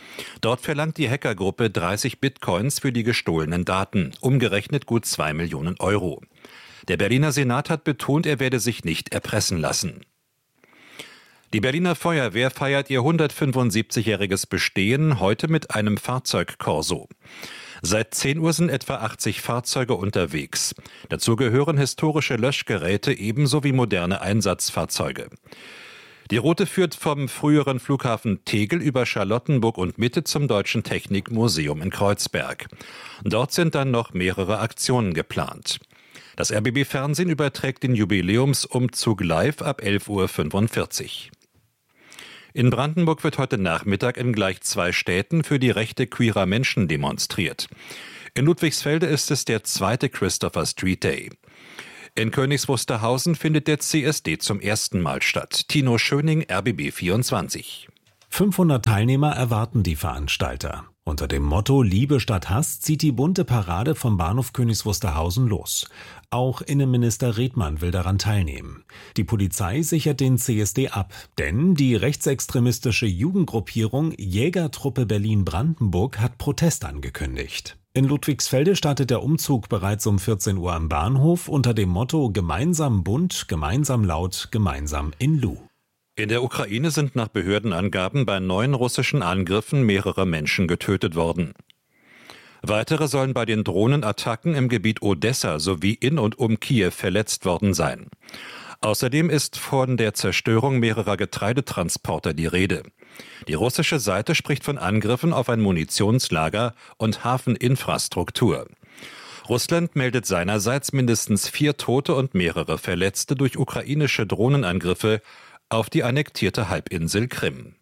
Dort verlangt die Hackergruppe dreißig Bitcoins für die gestohlenen Daten, umgerechnet gut zwei Millionen Euro. Der Berliner Senat hat betont, er werde sich nicht erpressen lassen. Die Berliner Feuerwehr feiert ihr hundertfünfundsiebzigjähriges Bestehen heute mit einem Fahrzeugkorso. Seit zehn Uhr sind etwa achtzig Fahrzeuge unterwegs. Dazu gehören historische Löschgeräte ebenso wie moderne Einsatzfahrzeuge. Die Route führt vom früheren Flughafen Tegel über Charlottenburg und Mitte zum Deutschen Technikmuseum in Kreuzberg. Dort sind dann noch mehrere Aktionen geplant. Das R B B-Fernsehen überträgt den Jubiläumsumzug live ab elf Uhr fünfundvierzig. In Brandenburg wird heute Nachmittag in gleich zwei Städten für die Rechte queerer Menschen demonstriert. In Ludwigsfelde ist es der zweite Christopher Street Day. In Königs Wusterhausen findet der C S D zum ersten Mal statt. Tino Schöning, R B B vierundzwanzig. fünfhundert Teilnehmer erwarten die Veranstalter. Unter dem Motto Liebe statt Hass zieht die bunte Parade vom Bahnhof Königs Wusterhausen los. Auch Innenminister Redmann will daran teilnehmen. Die Polizei sichert den C S D ab, denn die rechtsextremistische Jugendgruppierung Jägertruppe Berlin-Brandenburg hat Protest angekündigt. In Ludwigsfelde startet der Umzug bereits um vierzehn Uhr am Bahnhof unter dem Motto Gemeinsam bunt, gemeinsam laut, gemeinsam in Lu. In der Ukraine sind nach Behördenangaben bei neun russischen Angriffen mehrere Menschen getötet worden. Weitere sollen bei den Drohnenattacken im Gebiet Odessa sowie in und um Kiew verletzt worden sein. Außerdem ist von der Zerstörung mehrerer Getreidetransporter die Rede. Die russische Seite spricht von Angriffen auf ein Munitionslager und Hafeninfrastruktur. Russland meldet seinerseits mindestens vier Tote und mehrere Verletzte durch ukrainische Drohnenangriffe auf die annektierte Halbinsel Krim.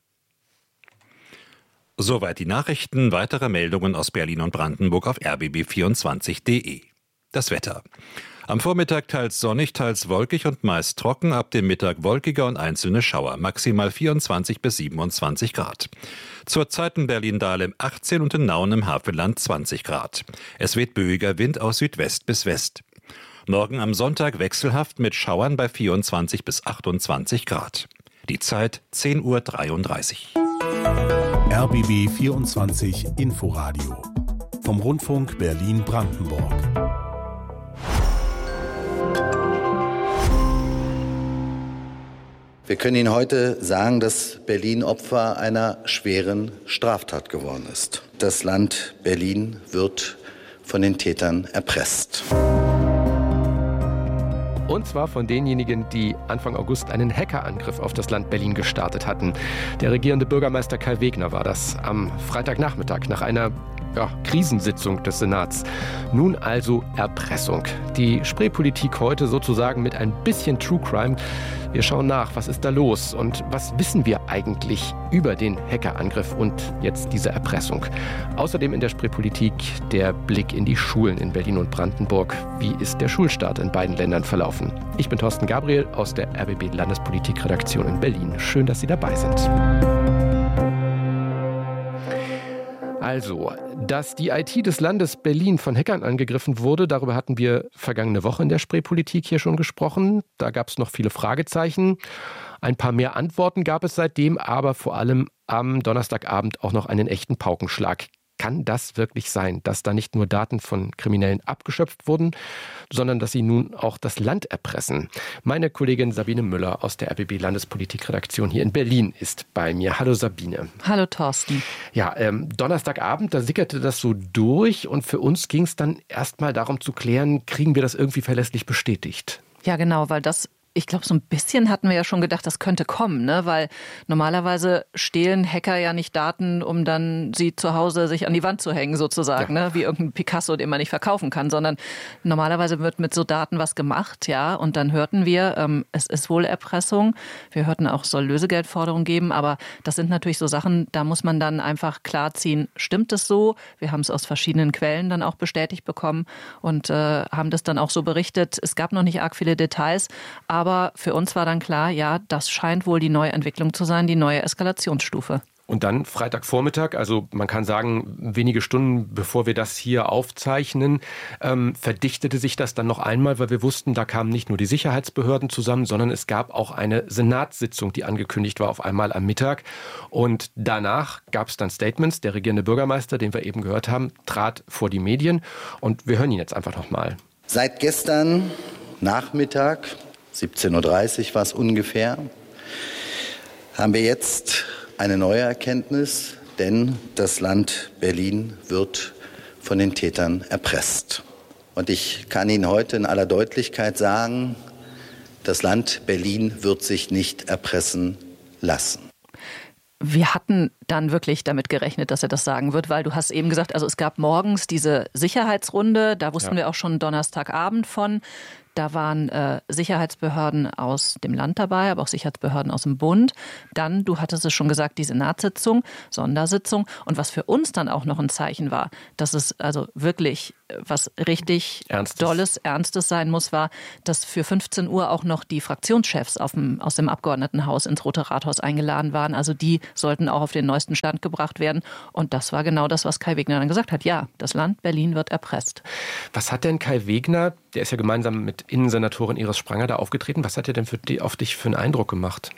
Soweit die Nachrichten. Weitere Meldungen aus Berlin und Brandenburg auf r b b vierundzwanzig punkt de. Das Wetter. Am Vormittag teils sonnig, teils wolkig und meist trocken, ab dem Mittag wolkiger und einzelne Schauer, maximal vierundzwanzig bis siebenundzwanzig Grad. Zurzeit in Berlin-Dahlem achtzehn und in Nauen im Havelland zwanzig Grad. Es weht böiger Wind aus Südwest bis West. Morgen am Sonntag wechselhaft mit Schauern bei vierundzwanzig bis achtundzwanzig Grad. Die Zeit zehn Uhr dreiunddreißig. R B B vierundzwanzig Inforadio vom Rundfunk Berlin-Brandenburg. Wir können Ihnen heute sagen, dass Berlin Opfer einer schweren Straftat geworden ist. Das Land Berlin wird von den Tätern erpresst. Und zwar von denjenigen, die Anfang August einen Hackerangriff auf das Land Berlin gestartet hatten. Der regierende Bürgermeister Kai Wegner war das am Freitagnachmittag nach einer ja, Krisensitzung des Senats. Nun also Erpressung. Die Spreepolitik heute sozusagen mit ein bisschen True Crime. Wir schauen nach, was ist da los und was wissen wir eigentlich über den Hackerangriff und jetzt diese Erpressung. Außerdem in der Spreepolitik der Blick in die Schulen in Berlin und Brandenburg. Wie ist der Schulstart in beiden Ländern verlaufen? Ich bin Thorsten Gabriel aus der R B B Landespolitikredaktion in Berlin. Schön, dass Sie dabei sind. Also, dass die I T des Landes Berlin von Hackern angegriffen wurde, darüber hatten wir vergangene Woche in der Spreepolitik hier schon gesprochen. Da gab es noch viele Fragezeichen. Ein paar mehr Antworten gab es seitdem, aber vor allem am Donnerstagabend auch noch einen echten Paukenschlag. Kann das wirklich sein, dass da nicht nur Daten von Kriminellen abgeschöpft wurden, sondern dass sie nun auch das Land erpressen? Meine Kollegin Sabine Müller aus der R B B Landespolitikredaktion hier in Berlin ist bei mir. Hallo Sabine. Hallo Thorsten. Ja, ähm, Donnerstagabend, da sickerte das so durch und für uns ging es dann erstmal darum zu klären, kriegen wir das irgendwie verlässlich bestätigt? Ja genau, weil das Ich glaube, so ein bisschen hatten wir ja schon gedacht, das könnte kommen, ne? Weil normalerweise stehlen Hacker ja nicht Daten, um dann sie zu Hause sich an die Wand zu hängen sozusagen, ja. ne? Wie irgendein Picasso, den man nicht verkaufen kann, sondern normalerweise wird mit so Daten was gemacht, ja. Und dann hörten wir, ähm, es ist wohl Erpressung. Wir hörten auch, es soll Lösegeldforderungen geben, aber das sind natürlich so Sachen, da muss man dann einfach klarziehen, stimmt es so? Wir haben es aus verschiedenen Quellen dann auch bestätigt bekommen und äh, haben das dann auch so berichtet. Es gab noch nicht arg viele Details, aber Aber für uns war dann klar, ja, das scheint wohl die neue Entwicklung zu sein, die neue Eskalationsstufe. Und dann Freitagvormittag, also man kann sagen, wenige Stunden bevor wir das hier aufzeichnen, ähm, verdichtete sich das dann noch einmal, weil wir wussten, da kamen nicht nur die Sicherheitsbehörden zusammen, sondern es gab auch eine Senatssitzung, die angekündigt war auf einmal am Mittag. Und danach gab es dann Statements. Der regierende Bürgermeister, den wir eben gehört haben, trat vor die Medien. Und wir hören ihn jetzt einfach noch mal. Seit gestern Nachmittag, siebzehn Uhr dreißig war es ungefähr, haben wir jetzt eine neue Erkenntnis, denn das Land Berlin wird von den Tätern erpresst. Und ich kann Ihnen heute in aller Deutlichkeit sagen, das Land Berlin wird sich nicht erpressen lassen. Wir hatten dann wirklich damit gerechnet, dass er das sagen wird, weil du hast eben gesagt, also es gab morgens diese Sicherheitsrunde, da wussten ja. wir auch schon Donnerstagabend von. Da waren äh, Sicherheitsbehörden aus dem Land dabei, aber auch Sicherheitsbehörden aus dem Bund. Dann, du hattest es schon gesagt, die Senatssitzung, Sondersitzung. Und was für uns dann auch noch ein Zeichen war, dass es also wirklich was richtig Ernstes. Dolles, Ernstes sein muss, war, dass für fünfzehn Uhr auch noch die Fraktionschefs auf dem, aus dem Abgeordnetenhaus ins Rote Rathaus eingeladen waren. Also die sollten auch auf den neuesten Stand gebracht werden. Und das war genau das, was Kai Wegner dann gesagt hat. Ja, das Land Berlin wird erpresst. Was hat denn Kai Wegner, der ist ja gemeinsam mit Innensenatorin Iris Spranger da aufgetreten, was hat er denn für die, auf dich für einen Eindruck gemacht?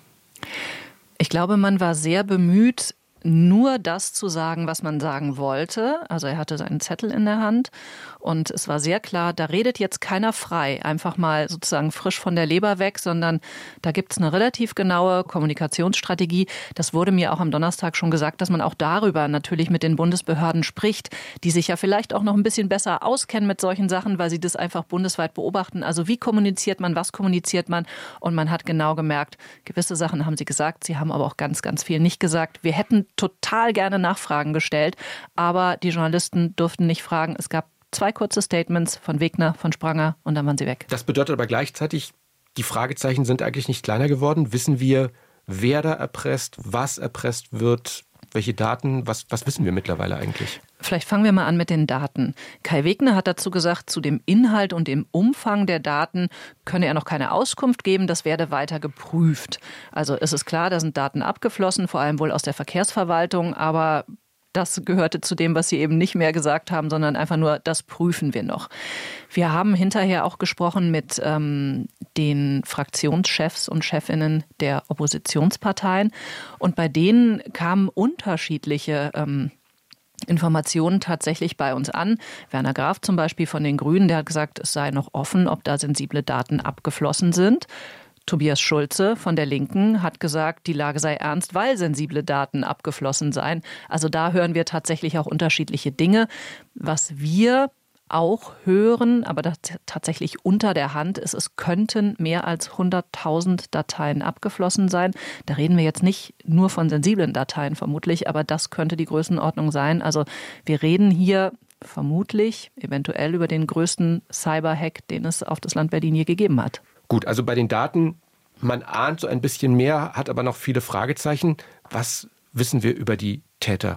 Ich glaube, man war sehr bemüht, nur das zu sagen, was man sagen wollte. Also er hatte seinen Zettel in der Hand und es war sehr klar, da redet jetzt keiner frei, einfach mal sozusagen frisch von der Leber weg, sondern da gibt es eine relativ genaue Kommunikationsstrategie. Das wurde mir auch am Donnerstag schon gesagt, dass man auch darüber natürlich mit den Bundesbehörden spricht, die sich ja vielleicht auch noch ein bisschen besser auskennen mit solchen Sachen, weil sie das einfach bundesweit beobachten. Also wie kommuniziert man, was kommuniziert man? Und man hat genau gemerkt, gewisse Sachen haben sie gesagt, sie haben aber auch ganz, ganz viel nicht gesagt. Wir hätten total gerne Nachfragen gestellt, aber die Journalisten durften nicht fragen. Es gab zwei kurze Statements von Wegner, von Spranger und dann waren sie weg. Das bedeutet aber gleichzeitig, die Fragezeichen sind eigentlich nicht kleiner geworden. Wissen wir, wer da erpresst, was erpresst wird, welche Daten, was, was wissen wir mittlerweile eigentlich? Vielleicht fangen wir mal an mit den Daten. Kai Wegner hat dazu gesagt, zu dem Inhalt und dem Umfang der Daten könne er noch keine Auskunft geben, das werde weiter geprüft. Also es ist klar, da sind Daten abgeflossen, vor allem wohl aus der Verkehrsverwaltung, aber das gehörte zu dem, was Sie eben nicht mehr gesagt haben, sondern einfach nur, das prüfen wir noch. Wir haben hinterher auch gesprochen mit ähm, den Fraktionschefs und Chefinnen der Oppositionsparteien und bei denen kamen unterschiedliche ähm, Informationen tatsächlich bei uns an. Werner Graf zum Beispiel von den Grünen, der hat gesagt, es sei noch offen, ob da sensible Daten abgeflossen sind. Tobias Schulze von der Linken hat gesagt, die Lage sei ernst, weil sensible Daten abgeflossen seien. Also da hören wir tatsächlich auch unterschiedliche Dinge. Was wir auch hören, aber das tatsächlich unter der Hand ist, es könnten mehr als hunderttausend Dateien abgeflossen sein. Da reden wir jetzt nicht nur von sensiblen Dateien vermutlich, aber das könnte die Größenordnung sein. Also wir reden hier vermutlich eventuell über den größten Cyberhack, den es auf das Land Berlin je gegeben hat. Gut, also bei den Daten, man ahnt so ein bisschen mehr, hat aber noch viele Fragezeichen. Was wissen wir über die Täter?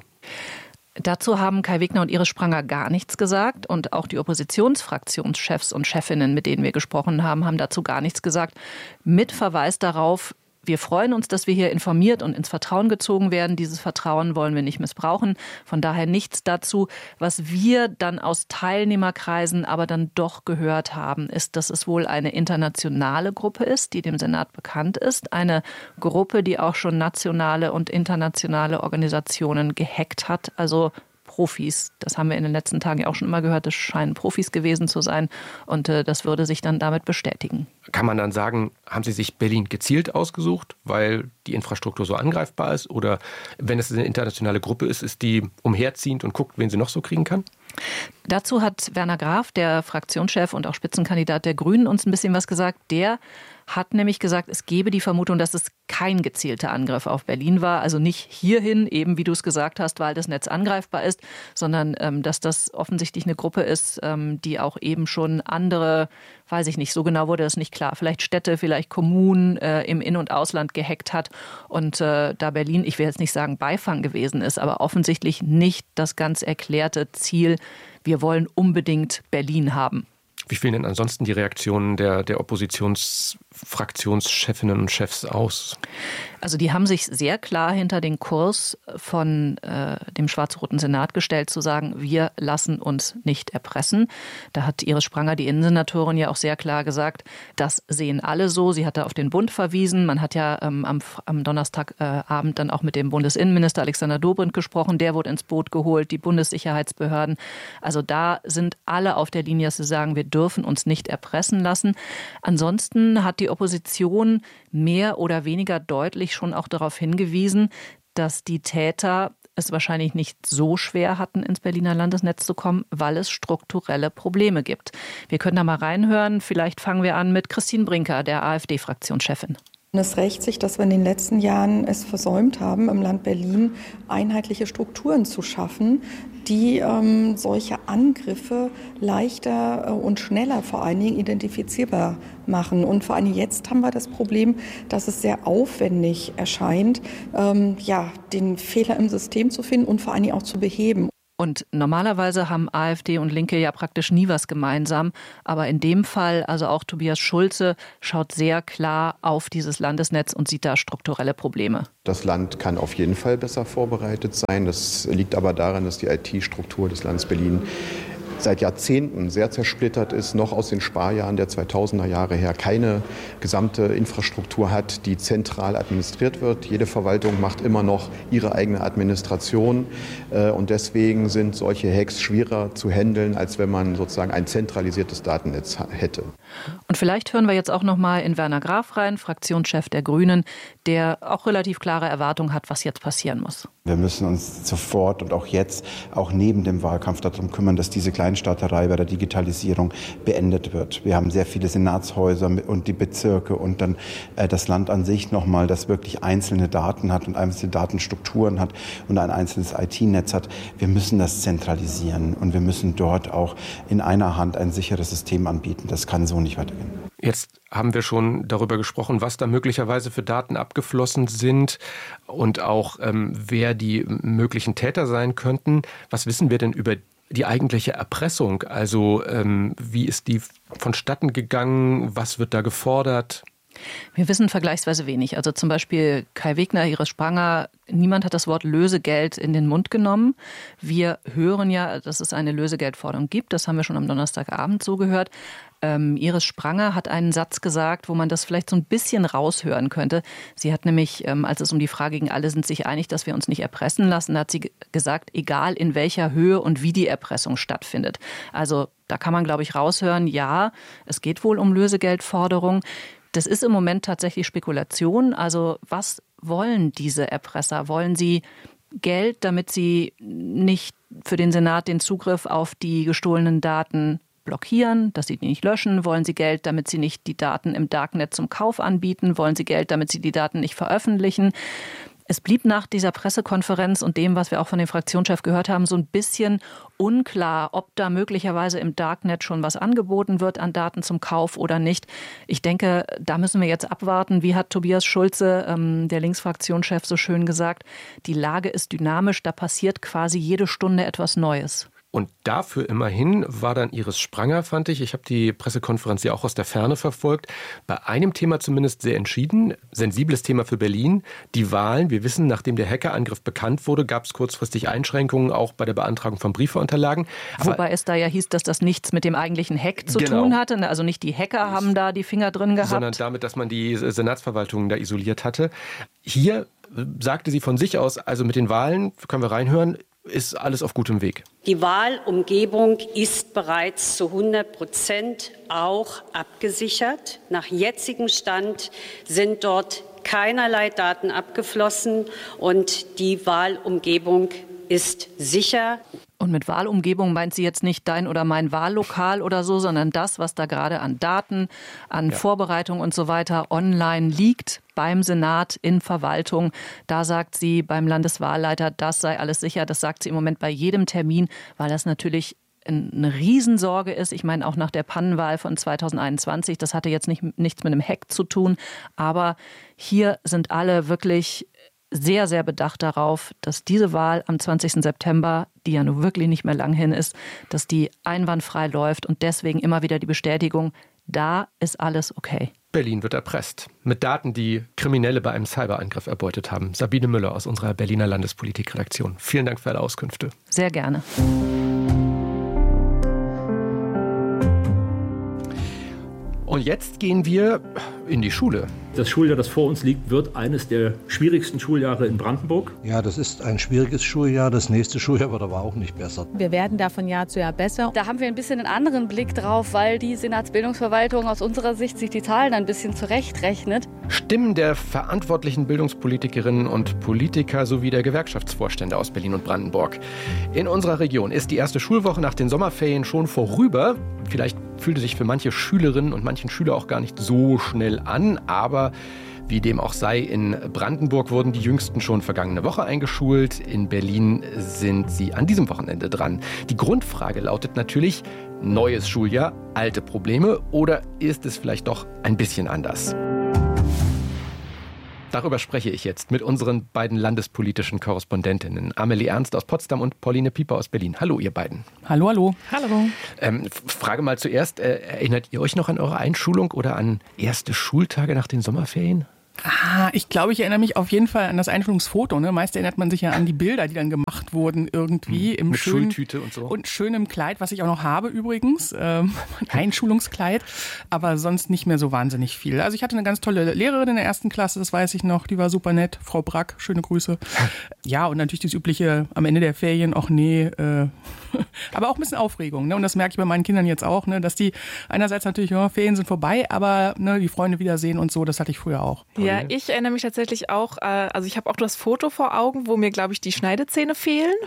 Dazu haben Kai Wegner und Iris Spranger gar nichts gesagt und auch die Oppositionsfraktionschefs und Chefinnen, mit denen wir gesprochen haben, haben dazu gar nichts gesagt. Mit Verweis darauf, wir freuen uns, dass wir hier informiert und ins Vertrauen gezogen werden. Dieses Vertrauen wollen wir nicht missbrauchen. Von daher nichts dazu. Was wir dann aus Teilnehmerkreisen aber dann doch gehört haben, ist, dass es wohl eine internationale Gruppe ist, die dem Senat bekannt ist. Eine Gruppe, die auch schon nationale und internationale Organisationen gehackt hat. Also Profis. Das haben wir in den letzten Tagen ja auch schon immer gehört. Das scheinen Profis gewesen zu sein. Und äh, das würde sich dann damit bestätigen. Kann man dann sagen, haben Sie sich Berlin gezielt ausgesucht, weil die Infrastruktur so angreifbar ist? Oder wenn es eine internationale Gruppe ist, ist die umherziehend und guckt, wen sie noch so kriegen kann? Dazu hat Werner Graf, der Fraktionschef und auch Spitzenkandidat der Grünen, uns ein bisschen was gesagt. Der hat nämlich gesagt, es gebe die Vermutung, dass es kein gezielter Angriff auf Berlin war. Also nicht hierhin, eben wie du es gesagt hast, weil das Netz angreifbar ist, sondern ähm, dass das offensichtlich eine Gruppe ist, ähm, die auch eben schon andere, weiß ich nicht, so genau wurde das nicht klar, vielleicht Städte, vielleicht Kommunen äh, im In- und Ausland gehackt hat. Und äh, da Berlin, ich will jetzt nicht sagen Beifang gewesen ist, aber offensichtlich nicht das ganz erklärte Ziel, wir wollen unbedingt Berlin haben. Wie fielen denn ansonsten die Reaktionen der, der Oppositionsfraktionschefinnen und Chefs aus? Also die haben sich sehr klar hinter den Kurs von äh, dem schwarz-roten Senat gestellt, zu sagen, wir lassen uns nicht erpressen. Da hat Iris Spranger, die Innensenatorin, ja auch sehr klar gesagt, das sehen alle so. Sie hatte auf den Bund verwiesen. Man hat ja ähm, am, am Donnerstagabend äh, dann auch mit dem Bundesinnenminister Alexander Dobrindt gesprochen. Der wurde ins Boot geholt, die Bundessicherheitsbehörden. Also da sind alle auf der Linie, dass sie sagen, wir dürfen uns nicht erpressen lassen. Ansonsten hat die Opposition mehr oder weniger deutlich schon auch darauf hingewiesen, dass die Täter es wahrscheinlich nicht so schwer hatten, ins Berliner Landesnetz zu kommen, weil es strukturelle Probleme gibt. Wir können da mal reinhören. Vielleicht fangen wir an mit Christine Brinker, der AfD-Fraktionschefin. Es rächt sich, dass wir in den letzten Jahren es versäumt haben, im Land Berlin einheitliche Strukturen zu schaffen, die ähm, solche Angriffe leichter äh, und schneller vor allen Dingen identifizierbar machen. Und vor allem jetzt haben wir das Problem, dass es sehr aufwendig erscheint, ähm, ja, den Fehler im System zu finden und vor allen Dingen auch zu beheben. Und normalerweise haben AfD und Linke ja praktisch nie was gemeinsam. Aber in dem Fall, also auch Tobias Schulze, schaut sehr klar auf dieses Landesnetz und sieht da strukturelle Probleme. Das Land kann auf jeden Fall besser vorbereitet sein. Das liegt aber daran, dass die I T-Struktur des Landes Berlin seit Jahrzehnten sehr zersplittert ist, noch aus den Sparjahren der zweitausender Jahre her keine gesamte Infrastruktur hat, die zentral administriert wird. Jede Verwaltung macht immer noch ihre eigene Administration und deswegen sind solche Hacks schwerer zu handeln, als wenn man sozusagen ein zentralisiertes Datennetz hätte. Und vielleicht hören wir jetzt auch noch mal in Werner Graf rein, Fraktionschef der Grünen, der auch relativ klare Erwartungen hat, was jetzt passieren muss. Wir müssen uns sofort und auch jetzt, auch neben dem Wahlkampf, darum kümmern, dass diese Kleinstaaterei bei der Digitalisierung beendet wird. Wir haben sehr viele Senatshäuser und die Bezirke und dann äh, das Land an sich nochmal, das wirklich einzelne Daten hat und einzelne Datenstrukturen hat und ein einzelnes I T-Netz hat. Wir müssen das zentralisieren und wir müssen dort auch in einer Hand ein sicheres System anbieten. Das kann so nicht weitergehen. Jetzt haben wir schon darüber gesprochen, was da möglicherweise für Daten abgeflossen sind und auch ähm, wer die möglichen Täter sein könnten. Was wissen wir denn über die eigentliche Erpressung? Also ähm, wie ist die vonstatten gegangen? Was wird da gefordert? Wir wissen vergleichsweise wenig. Also zum Beispiel Kai Wegner, Iris Spranger, niemand hat das Wort Lösegeld in den Mund genommen. Wir hören ja, dass es eine Lösegeldforderung gibt. Das haben wir schon am Donnerstagabend so gehört. Ähm, Iris Spranger hat einen Satz gesagt, wo man das vielleicht so ein bisschen raushören könnte. Sie hat nämlich, ähm, als es um die Frage ging, alle sind sich einig, dass wir uns nicht erpressen lassen, hat sie g- gesagt, egal in welcher Höhe und wie die Erpressung stattfindet. Also da kann man, glaube ich, raushören, ja, es geht wohl um Lösegeldforderung. Das ist im Moment tatsächlich Spekulation. Also was wollen diese Erpresser? Wollen sie Geld, damit sie nicht für den Senat den Zugriff auf die gestohlenen Daten blockieren, dass sie die nicht löschen? Wollen sie Geld, damit sie nicht die Daten im Darknet zum Kauf anbieten? Wollen sie Geld, damit sie die Daten nicht veröffentlichen? Es blieb nach dieser Pressekonferenz und dem, was wir auch von dem Fraktionschef gehört haben, so ein bisschen unklar, ob da möglicherweise im Darknet schon was angeboten wird an Daten zum Kauf oder nicht. Ich denke, da müssen wir jetzt abwarten. Wie hat Tobias Schulze, ähm, der Linksfraktionschef, so schön gesagt, die Lage ist dynamisch, da passiert quasi jede Stunde etwas Neues. Und dafür immerhin war dann Iris Spranger, fand ich, ich habe die Pressekonferenz ja auch aus der Ferne verfolgt, bei einem Thema zumindest sehr entschieden, sensibles Thema für Berlin, die Wahlen. Wir wissen, nachdem der Hackerangriff bekannt wurde, gab es kurzfristig Einschränkungen, auch bei der Beantragung von Briefeunterlagen. Aber Wobei es da ja hieß, dass das nichts mit dem eigentlichen Hack zu genau. tun hatte. Also nicht die Hacker haben da die Finger drin gehabt. Sondern damit, dass man die Senatsverwaltung da isoliert hatte. Hier sagte sie von sich aus, also mit den Wahlen, können wir reinhören, ist alles auf gutem Weg. Die Wahlumgebung ist bereits zu hundert Prozent auch abgesichert. Nach jetzigem Stand sind dort keinerlei Daten abgeflossen und die Wahlumgebung ist sicher. Und mit Wahlumgebung meint sie jetzt nicht dein oder mein Wahllokal oder so, sondern das, was da gerade an Daten, an ja. Vorbereitung und so weiter online liegt beim Senat in Verwaltung. Da sagt sie beim Landeswahlleiter, das sei alles sicher. Das sagt sie im Moment bei jedem Termin, weil das natürlich eine Riesensorge ist. Ich meine, auch nach der Pannenwahl von zweitausendeinundzwanzig, das hatte jetzt nicht, nichts mit einem Hack zu tun. Aber hier sind alle wirklich sehr, sehr bedacht darauf, dass diese Wahl am zwanzigsten September, die ja nun wirklich nicht mehr lang hin ist, dass die einwandfrei läuft und deswegen immer wieder die Bestätigung, da ist alles okay. Berlin wird erpresst. Mit Daten, die Kriminelle bei einem Cyberangriff erbeutet haben. Sabine Müller aus unserer Berliner Landespolitikredaktion. Vielen Dank für alle Auskünfte. Sehr gerne. Und jetzt gehen wir in die Schule. Das Schuljahr, das vor uns liegt, wird eines der schwierigsten Schuljahre in Brandenburg. Ja, das ist ein schwieriges Schuljahr. Das nächste Schuljahr wird aber auch nicht besser. Wir werden da von Jahr zu Jahr besser. Da haben wir ein bisschen einen anderen Blick drauf, weil die Senatsbildungsverwaltung aus unserer Sicht sich die Zahlen ein bisschen zurechtrechnet. Stimmen der verantwortlichen Bildungspolitikerinnen und Politiker sowie der Gewerkschaftsvorstände aus Berlin und Brandenburg. In unserer Region ist die erste Schulwoche nach den Sommerferien schon vorüber. Vielleicht fühlte sich für manche Schülerinnen und manchen Schüler auch gar nicht so schnell an, aber wie dem auch sei, in Brandenburg wurden die Jüngsten schon vergangene Woche eingeschult. In Berlin sind sie an diesem Wochenende dran. Die Grundfrage lautet natürlich, neues Schuljahr, alte Probleme oder ist es vielleicht doch ein bisschen anders? Darüber spreche ich jetzt mit unseren beiden landespolitischen Korrespondentinnen, Amelie Ernst aus Potsdam und Pauline Pieper aus Berlin. Hallo, ihr beiden. Hallo, hallo. Hallo. Ähm, Frage mal zuerst, äh, erinnert ihr euch noch an eure Einschulung oder an erste Schultage nach den Sommerferien? Ah, ich glaube, ich erinnere mich auf jeden Fall an das Einschulungsfoto. Ne? Meist erinnert man sich ja an die Bilder, die dann gemacht wurden irgendwie. Hm, im mit schönen, Schultüte und so. Und schönem Kleid, was ich auch noch habe übrigens. Ähm, ein Einschulungskleid. Aber sonst nicht mehr so wahnsinnig viel. Also ich hatte eine ganz tolle Lehrerin in der ersten Klasse, das weiß ich noch. Die war super nett. Frau Brack, schöne Grüße. Ja, und natürlich das übliche am Ende der Ferien, auch nee. Äh, aber auch ein bisschen Aufregung. Ne? Und das merke ich bei meinen Kindern jetzt auch, ne? Dass die einerseits natürlich, ja, Ferien sind vorbei, aber ne, die Freunde wiedersehen und so, das hatte ich früher auch. Ja, ich erinnere mich tatsächlich auch, also ich habe auch das Foto vor Augen, wo mir, glaube ich, die Schneidezähne fehlen.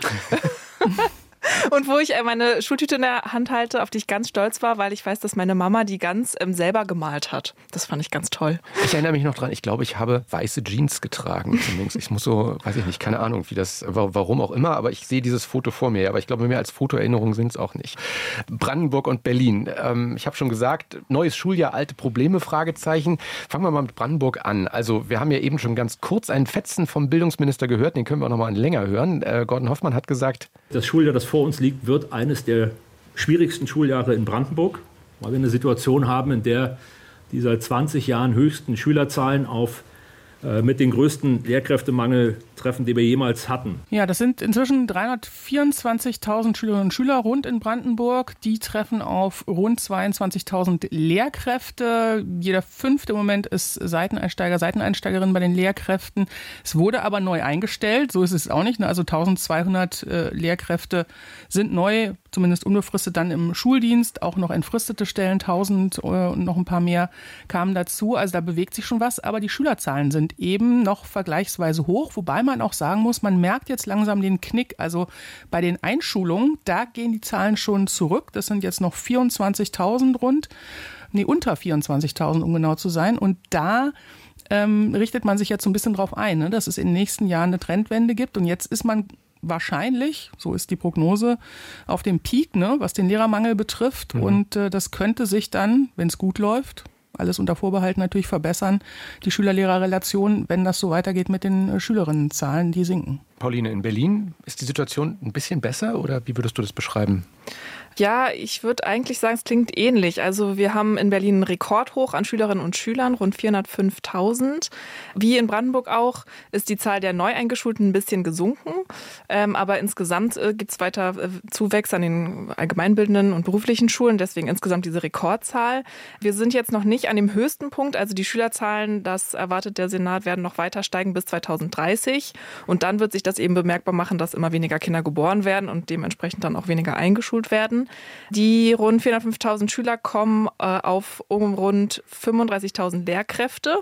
Und wo ich meine Schultüte in der Hand halte, auf die ich ganz stolz war, weil ich weiß, dass meine Mama die ganz ähm, selber gemalt hat. Das fand ich ganz toll. Ich erinnere mich noch dran, ich glaube, ich habe weiße Jeans getragen. Zumindest. Ich muss so, weiß ich nicht, keine Ahnung, wie das, warum auch immer, aber ich sehe dieses Foto vor mir. Aber ich glaube, mehr als Fotoerinnerungen sind es auch nicht. Brandenburg und Berlin. Ähm, ich habe schon gesagt, neues Schuljahr, alte Probleme, Fragezeichen. Fangen wir mal mit Brandenburg an. Also wir haben ja eben schon ganz kurz einen Fetzen vom Bildungsminister gehört, den können wir auch noch mal länger hören. Äh, Gordon Hoffmann hat gesagt, das Schuljahr, das vor uns liegt, wird eines der schwierigsten Schuljahre in Brandenburg, weil wir eine Situation haben, in der die seit zwanzig Jahren höchsten Schülerzahlen auf äh, mit den größten Lehrkräftemangel treffen, die wir jemals hatten. Ja, das sind inzwischen dreihundertvierundzwanzigtausend Schülerinnen und Schüler rund in Brandenburg. Die treffen auf rund zweiundzwanzigtausend Lehrkräfte. Jeder fünfte im Moment ist Seiteneinsteiger, Seiteneinsteigerin bei den Lehrkräften. Es wurde aber neu eingestellt, so ist es auch nicht. Also eintausendzweihundert äh, Lehrkräfte sind neu, zumindest unbefristet dann im Schuldienst. Auch noch entfristete Stellen, tausend und noch ein paar mehr kamen dazu. Also da bewegt sich schon was, aber die Schülerzahlen sind eben noch vergleichsweise hoch, wobei man auch sagen muss, man merkt jetzt langsam den Knick. Also bei den Einschulungen, da gehen die Zahlen schon zurück. Das sind jetzt noch vierundzwanzigtausend rund, nee, unter vierundzwanzigtausend, um genau zu sein. Und da ähm, richtet man sich jetzt so ein bisschen drauf ein, ne, dass es in den nächsten Jahren eine Trendwende gibt. Und jetzt ist man wahrscheinlich, so ist die Prognose, auf dem Peak, ne, was den Lehrermangel betrifft. Mhm. Und äh, das könnte sich dann, wenn es gut läuft, alles unter Vorbehalt natürlich verbessern, die Schüler-Lehrer-Relation, wenn das so weitergeht mit den Schülerinnenzahlen, die sinken. Pauline, in Berlin ist die Situation ein bisschen besser oder wie würdest du das beschreiben? Ja, ich würde eigentlich sagen, es klingt ähnlich. Also wir haben in Berlin einen Rekordhoch an Schülerinnen und Schülern, rund vierhundertfünftausend. Wie in Brandenburg auch ist die Zahl der Neueingeschulten ein bisschen gesunken. Ähm, aber insgesamt äh, gibt es weiter äh, Zuwächse an den allgemeinbildenden und beruflichen Schulen. Deswegen insgesamt diese Rekordzahl. Wir sind jetzt noch nicht an dem höchsten Punkt. Also die Schülerzahlen, das erwartet der Senat, werden noch weiter steigen bis zweitausenddreißig. Und dann wird sich das eben bemerkbar machen, dass immer weniger Kinder geboren werden und dementsprechend dann auch weniger eingeschult werden. Die rund vierhundertfünftausend Schüler kommen äh, auf um rund fünfunddreißigtausend Lehrkräfte.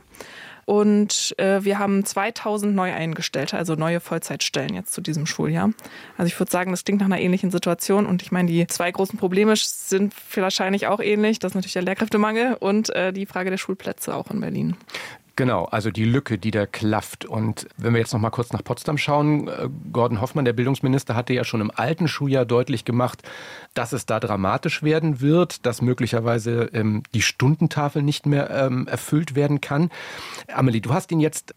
Und äh, wir haben zweitausend Neueingestellte, also neue Vollzeitstellen jetzt zu diesem Schuljahr. Also ich würde sagen, das klingt nach einer ähnlichen Situation. Und ich meine, die zwei großen Probleme sind wahrscheinlich auch ähnlich. Das ist natürlich der Lehrkräftemangel und äh, die Frage der Schulplätze auch in Berlin. Genau, also die Lücke, die da klafft. Und wenn wir jetzt noch mal kurz nach Potsdam schauen, Gordon Hoffmann, der Bildungsminister, hatte ja schon im alten Schuljahr deutlich gemacht, dass es da dramatisch werden wird, dass möglicherweise ähm, die Stundentafel nicht mehr ähm, erfüllt werden kann. Amelie, du hast ihn jetzt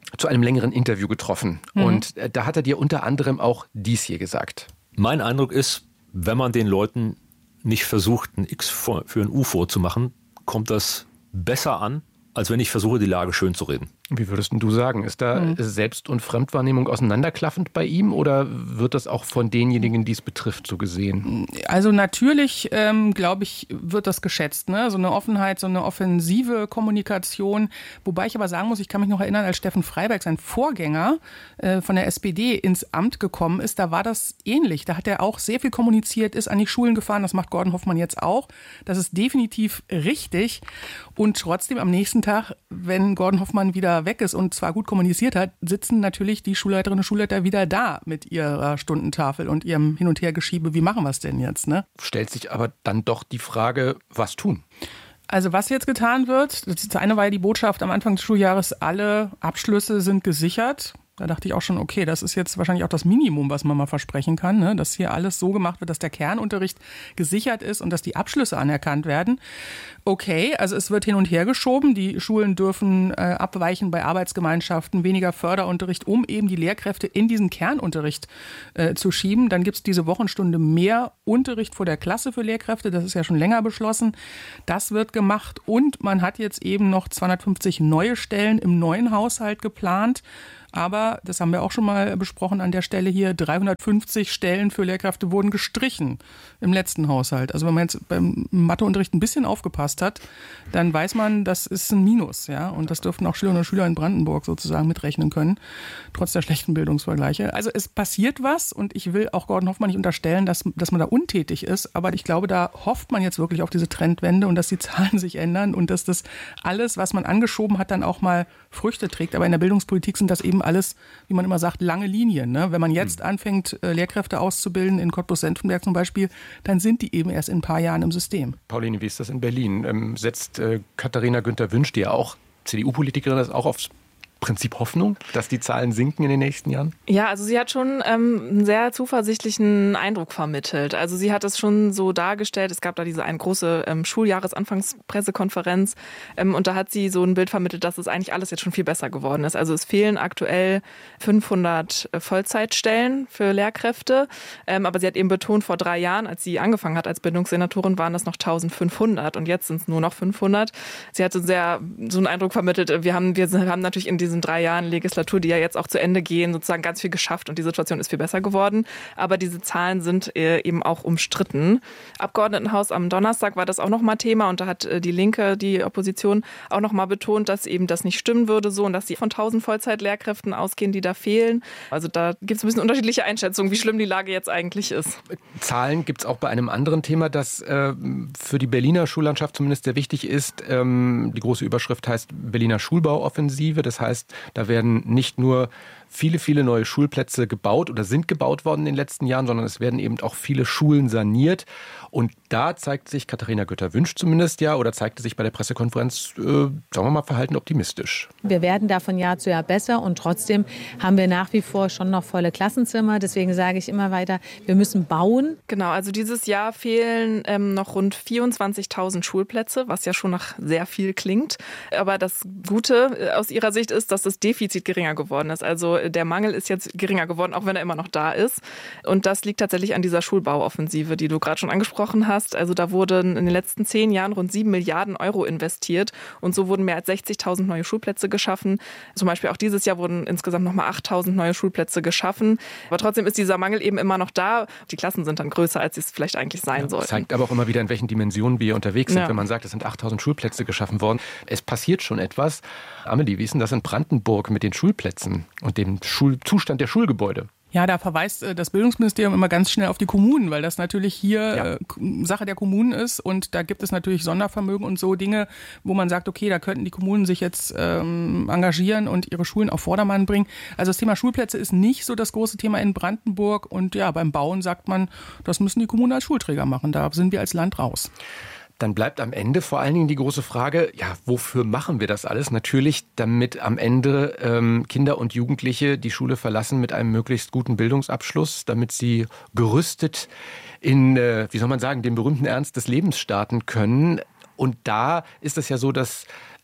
zu einem längeren Interview getroffen. Mhm. Und da hat er dir unter anderem auch dies hier gesagt. Mein Eindruck ist, wenn man den Leuten nicht versucht, ein X für ein U vorzumachen, kommt das besser an, als wenn ich versuche, die Lage schön zu reden. Wie würdest du sagen? Ist da mhm. Selbst- und Fremdwahrnehmung auseinanderklaffend bei ihm oder wird das auch von denjenigen, die es betrifft, so gesehen? Also natürlich, ähm, glaube ich, wird das geschätzt. Ne? So eine Offenheit, so eine offensive Kommunikation. Wobei ich aber sagen muss, ich kann mich noch erinnern, als Steffen Freiberg, sein Vorgänger äh, von der S P D, ins Amt gekommen ist, da war das ähnlich. Da hat er auch sehr viel kommuniziert, ist an die Schulen gefahren. Das macht Gordon Hoffmann jetzt auch. Das ist definitiv richtig. Und trotzdem am nächsten Tag, wenn Gordon Hoffmann wieder weg ist und zwar gut kommuniziert hat, sitzen natürlich die Schulleiterinnen und Schulleiter wieder da mit ihrer Stundentafel und ihrem Hin- und Hergeschiebe. Wie machen wir es denn jetzt? Ne? Stellt sich aber dann doch die Frage, was tun? Also was jetzt getan wird, das eine war ja die Botschaft am Anfang des Schuljahres, alle Abschlüsse sind gesichert. Da dachte ich auch schon, okay, das ist jetzt wahrscheinlich auch das Minimum, was man mal versprechen kann, ne? Dass hier alles so gemacht wird, dass der Kernunterricht gesichert ist und dass die Abschlüsse anerkannt werden. Okay, also es wird hin und her geschoben. Die Schulen dürfen äh, abweichen bei Arbeitsgemeinschaften, weniger Förderunterricht, um eben die Lehrkräfte in diesen Kernunterricht äh, zu schieben. Dann gibt es diese Wochenstunde mehr Unterricht vor der Klasse für Lehrkräfte. Das ist ja schon länger beschlossen. Das wird gemacht und man hat jetzt eben noch zweihundertfünfzig neue Stellen im neuen Haushalt geplant. Aber, das haben wir auch schon mal besprochen an der Stelle hier, dreihundertfünfzig Stellen für Lehrkräfte wurden gestrichen im letzten Haushalt. Also wenn man jetzt beim Matheunterricht ein bisschen aufgepasst hat, dann weiß man, das ist ein Minus. Ja? Und das dürften auch Schülerinnen und Schüler in Brandenburg sozusagen mitrechnen können, trotz der schlechten Bildungsvergleiche. Also es passiert was und ich will auch Gordon Hoffmann nicht unterstellen, dass, dass man da untätig ist. Aber ich glaube, da hofft man jetzt wirklich auf diese Trendwende und dass die Zahlen sich ändern und dass das alles, was man angeschoben hat, dann auch mal Früchte trägt. Aber in der Bildungspolitik sind das eben alles, wie man immer sagt, lange Linien. Ne? Wenn man jetzt anfängt, Lehrkräfte auszubilden, in Cottbus-Senftenberg zum Beispiel, dann sind die eben erst in ein paar Jahren im System. Pauline, wie ist das in Berlin? Ähm, setzt äh, Katharina Günther-Wünsch, die ja auch C D U-Politikerin ist, auch aufs Prinzip Hoffnung, dass die Zahlen sinken in den nächsten Jahren? Ja, also sie hat schon ähm, einen sehr zuversichtlichen Eindruck vermittelt. Also sie hat es schon so dargestellt, es gab da diese eine große ähm, Schuljahresanfangspressekonferenz ähm, und da hat sie so ein Bild vermittelt, dass es eigentlich alles jetzt schon viel besser geworden ist. Also es fehlen aktuell fünfhundert Vollzeitstellen für Lehrkräfte, ähm, aber sie hat eben betont, vor drei Jahren, als sie angefangen hat als Bildungssenatorin, waren das noch eintausendfünfhundert und jetzt sind es nur noch fünfhundert. Sie hat so sehr so einen Eindruck vermittelt, wir haben, wir haben natürlich in diesen drei Jahren Legislatur, die ja jetzt auch zu Ende gehen, sozusagen ganz viel geschafft und die Situation ist viel besser geworden. Aber diese Zahlen sind eben auch umstritten. Abgeordnetenhaus am Donnerstag war das auch nochmal Thema und da hat die Linke, die Opposition, auch nochmal betont, dass eben das nicht stimmen würde so und dass sie von tausend Vollzeitlehrkräften ausgehen, die da fehlen. Also da gibt es ein bisschen unterschiedliche Einschätzungen, wie schlimm die Lage jetzt eigentlich ist. Zahlen gibt es auch bei einem anderen Thema, das äh, für die Berliner Schullandschaft zumindest sehr wichtig ist. Ähm, die große Überschrift heißt Berliner Schulbauoffensive. Das heißt, da werden nicht nur viele, viele neue Schulplätze gebaut oder sind gebaut worden in den letzten Jahren, sondern es werden eben auch viele Schulen saniert. Und da zeigt sich Katharina Günther-Wünsch zumindest ja oder zeigte sich bei der Pressekonferenz, äh, sagen wir mal, verhalten optimistisch. Wir werden da von Jahr zu Jahr besser und trotzdem haben wir nach wie vor schon noch volle Klassenzimmer. Deswegen sage ich immer weiter, wir müssen bauen. Genau, also dieses Jahr fehlen ähm, noch rund vierundzwanzigtausend Schulplätze, was ja schon nach sehr viel klingt. Aber das Gute aus ihrer Sicht ist, dass das Defizit geringer geworden ist. Also der Mangel ist jetzt geringer geworden, auch wenn er immer noch da ist. Und das liegt tatsächlich an dieser Schulbauoffensive, die du gerade schon angesprochen hast. Also da wurden in den letzten zehn Jahren rund sieben Milliarden Euro investiert und so wurden mehr als sechzigtausend neue Schulplätze geschaffen. Zum Beispiel auch dieses Jahr wurden insgesamt nochmal achttausend neue Schulplätze geschaffen. Aber trotzdem ist dieser Mangel eben immer noch da. Die Klassen sind dann größer, als sie es vielleicht eigentlich sein ja, sollten. Das zeigt aber auch immer wieder, in welchen Dimensionen wir unterwegs sind, ja. wenn man sagt, es sind achttausend Schulplätze geschaffen worden. Es passiert schon etwas. Amelie, wie ist denn das in Brandenburg mit den Schulplätzen und dem Schulzustand der Schulgebäude? Ja, da verweist das Bildungsministerium immer ganz schnell auf die Kommunen, weil das natürlich hier ja. äh, Sache der Kommunen ist und da gibt es natürlich Sondervermögen und so Dinge, wo man sagt, okay, da könnten die Kommunen sich jetzt ähm, engagieren und ihre Schulen auf Vordermann bringen. Also das Thema Schulplätze ist nicht so das große Thema in Brandenburg und ja, beim Bauen sagt man, das müssen die Kommunen als Schulträger machen, da sind wir als Land raus. Dann bleibt am Ende vor allen Dingen die große Frage, ja, wofür machen wir das alles? Natürlich, damit am Ende ähm, Kinder und Jugendliche die Schule verlassen mit einem möglichst guten Bildungsabschluss, damit sie gerüstet in, äh, wie soll man sagen, den berühmten Ernst des Lebens starten können. Und da ist es ja so, dass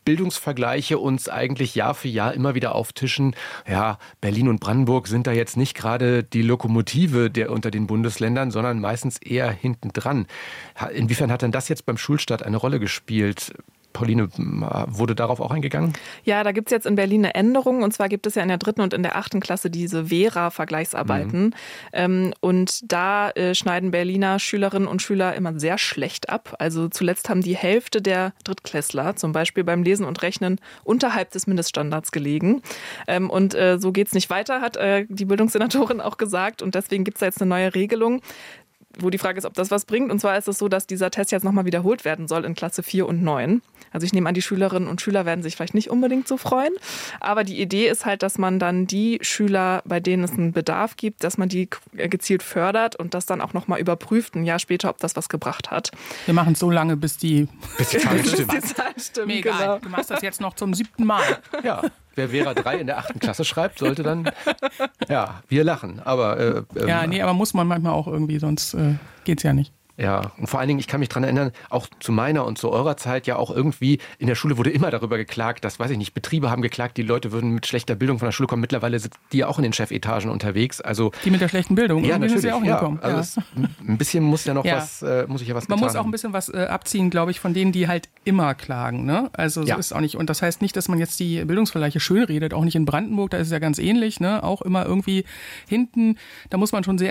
Bildungsvergleiche uns eigentlich Jahr für Jahr immer wieder auftischen. Ja, Berlin und Brandenburg sind da jetzt nicht gerade die Lokomotive der unter den Bundesländern, sondern meistens eher hinten dran. Inwiefern hat denn das jetzt beim Schulstart eine Rolle gespielt? Pauline, wurde darauf auch eingegangen? Ja, da gibt es jetzt in Berlin eine Änderung. Und zwar gibt es ja in der dritten und in der achten Klasse diese Vera-Vergleichsarbeiten. Mhm. Ähm, und da äh, schneiden Berliner Schülerinnen und Schüler immer sehr schlecht ab. Also zuletzt haben die Hälfte der Drittklässler zum Beispiel beim Lesen und Rechnen unterhalb des Mindeststandards gelegen. Ähm, und äh, so geht es nicht weiter, hat äh, die Bildungssenatorin auch gesagt. Und deswegen gibt es da jetzt eine neue Regelung, wo die Frage ist, ob das was bringt. Und zwar ist es so, dass dieser Test jetzt nochmal wiederholt werden soll in Klasse vier und neun. Also ich nehme an, die Schülerinnen und Schüler werden sich vielleicht nicht unbedingt so freuen. Aber die Idee ist halt, dass man dann die Schüler, bei denen es einen Bedarf gibt, dass man die gezielt fördert und das dann auch nochmal überprüft, ein Jahr später, ob das was gebracht hat. Wir machen es so lange, bis die, bis die Zahl stimmt. Die Zahl stimmt. Mir egal, genau. Du machst das jetzt noch zum siebten Mal. Ja. Wer Vera drei in der achten Klasse schreibt, sollte dann, ja, wir lachen. Aber äh, ähm, ja, nee, aber muss man manchmal auch irgendwie, sonst äh, geht's ja nicht. Ja, und vor allen Dingen, ich kann mich daran erinnern, auch zu meiner und zu eurer Zeit ja auch irgendwie, in der Schule wurde immer darüber geklagt, dass, weiß ich nicht, Betriebe haben geklagt, die Leute würden mit schlechter Bildung von der Schule kommen. Mittlerweile sind die ja auch in den Chefetagen unterwegs. Also die mit der schlechten Bildung, ja, natürlich, sind ja auch ja. hingekommen. Also ja. es, ein bisschen muss ja noch ja. was, äh, muss ich ja was Man getan muss auch ein bisschen was äh, abziehen, glaube ich, von denen, die halt immer klagen. Ne? Also so ja. ist auch nicht, und das heißt nicht, dass man jetzt die Bildungsvergleiche schön redet, auch nicht in Brandenburg, da ist es ja ganz ähnlich, ne? Auch immer irgendwie hinten, da muss man schon sehr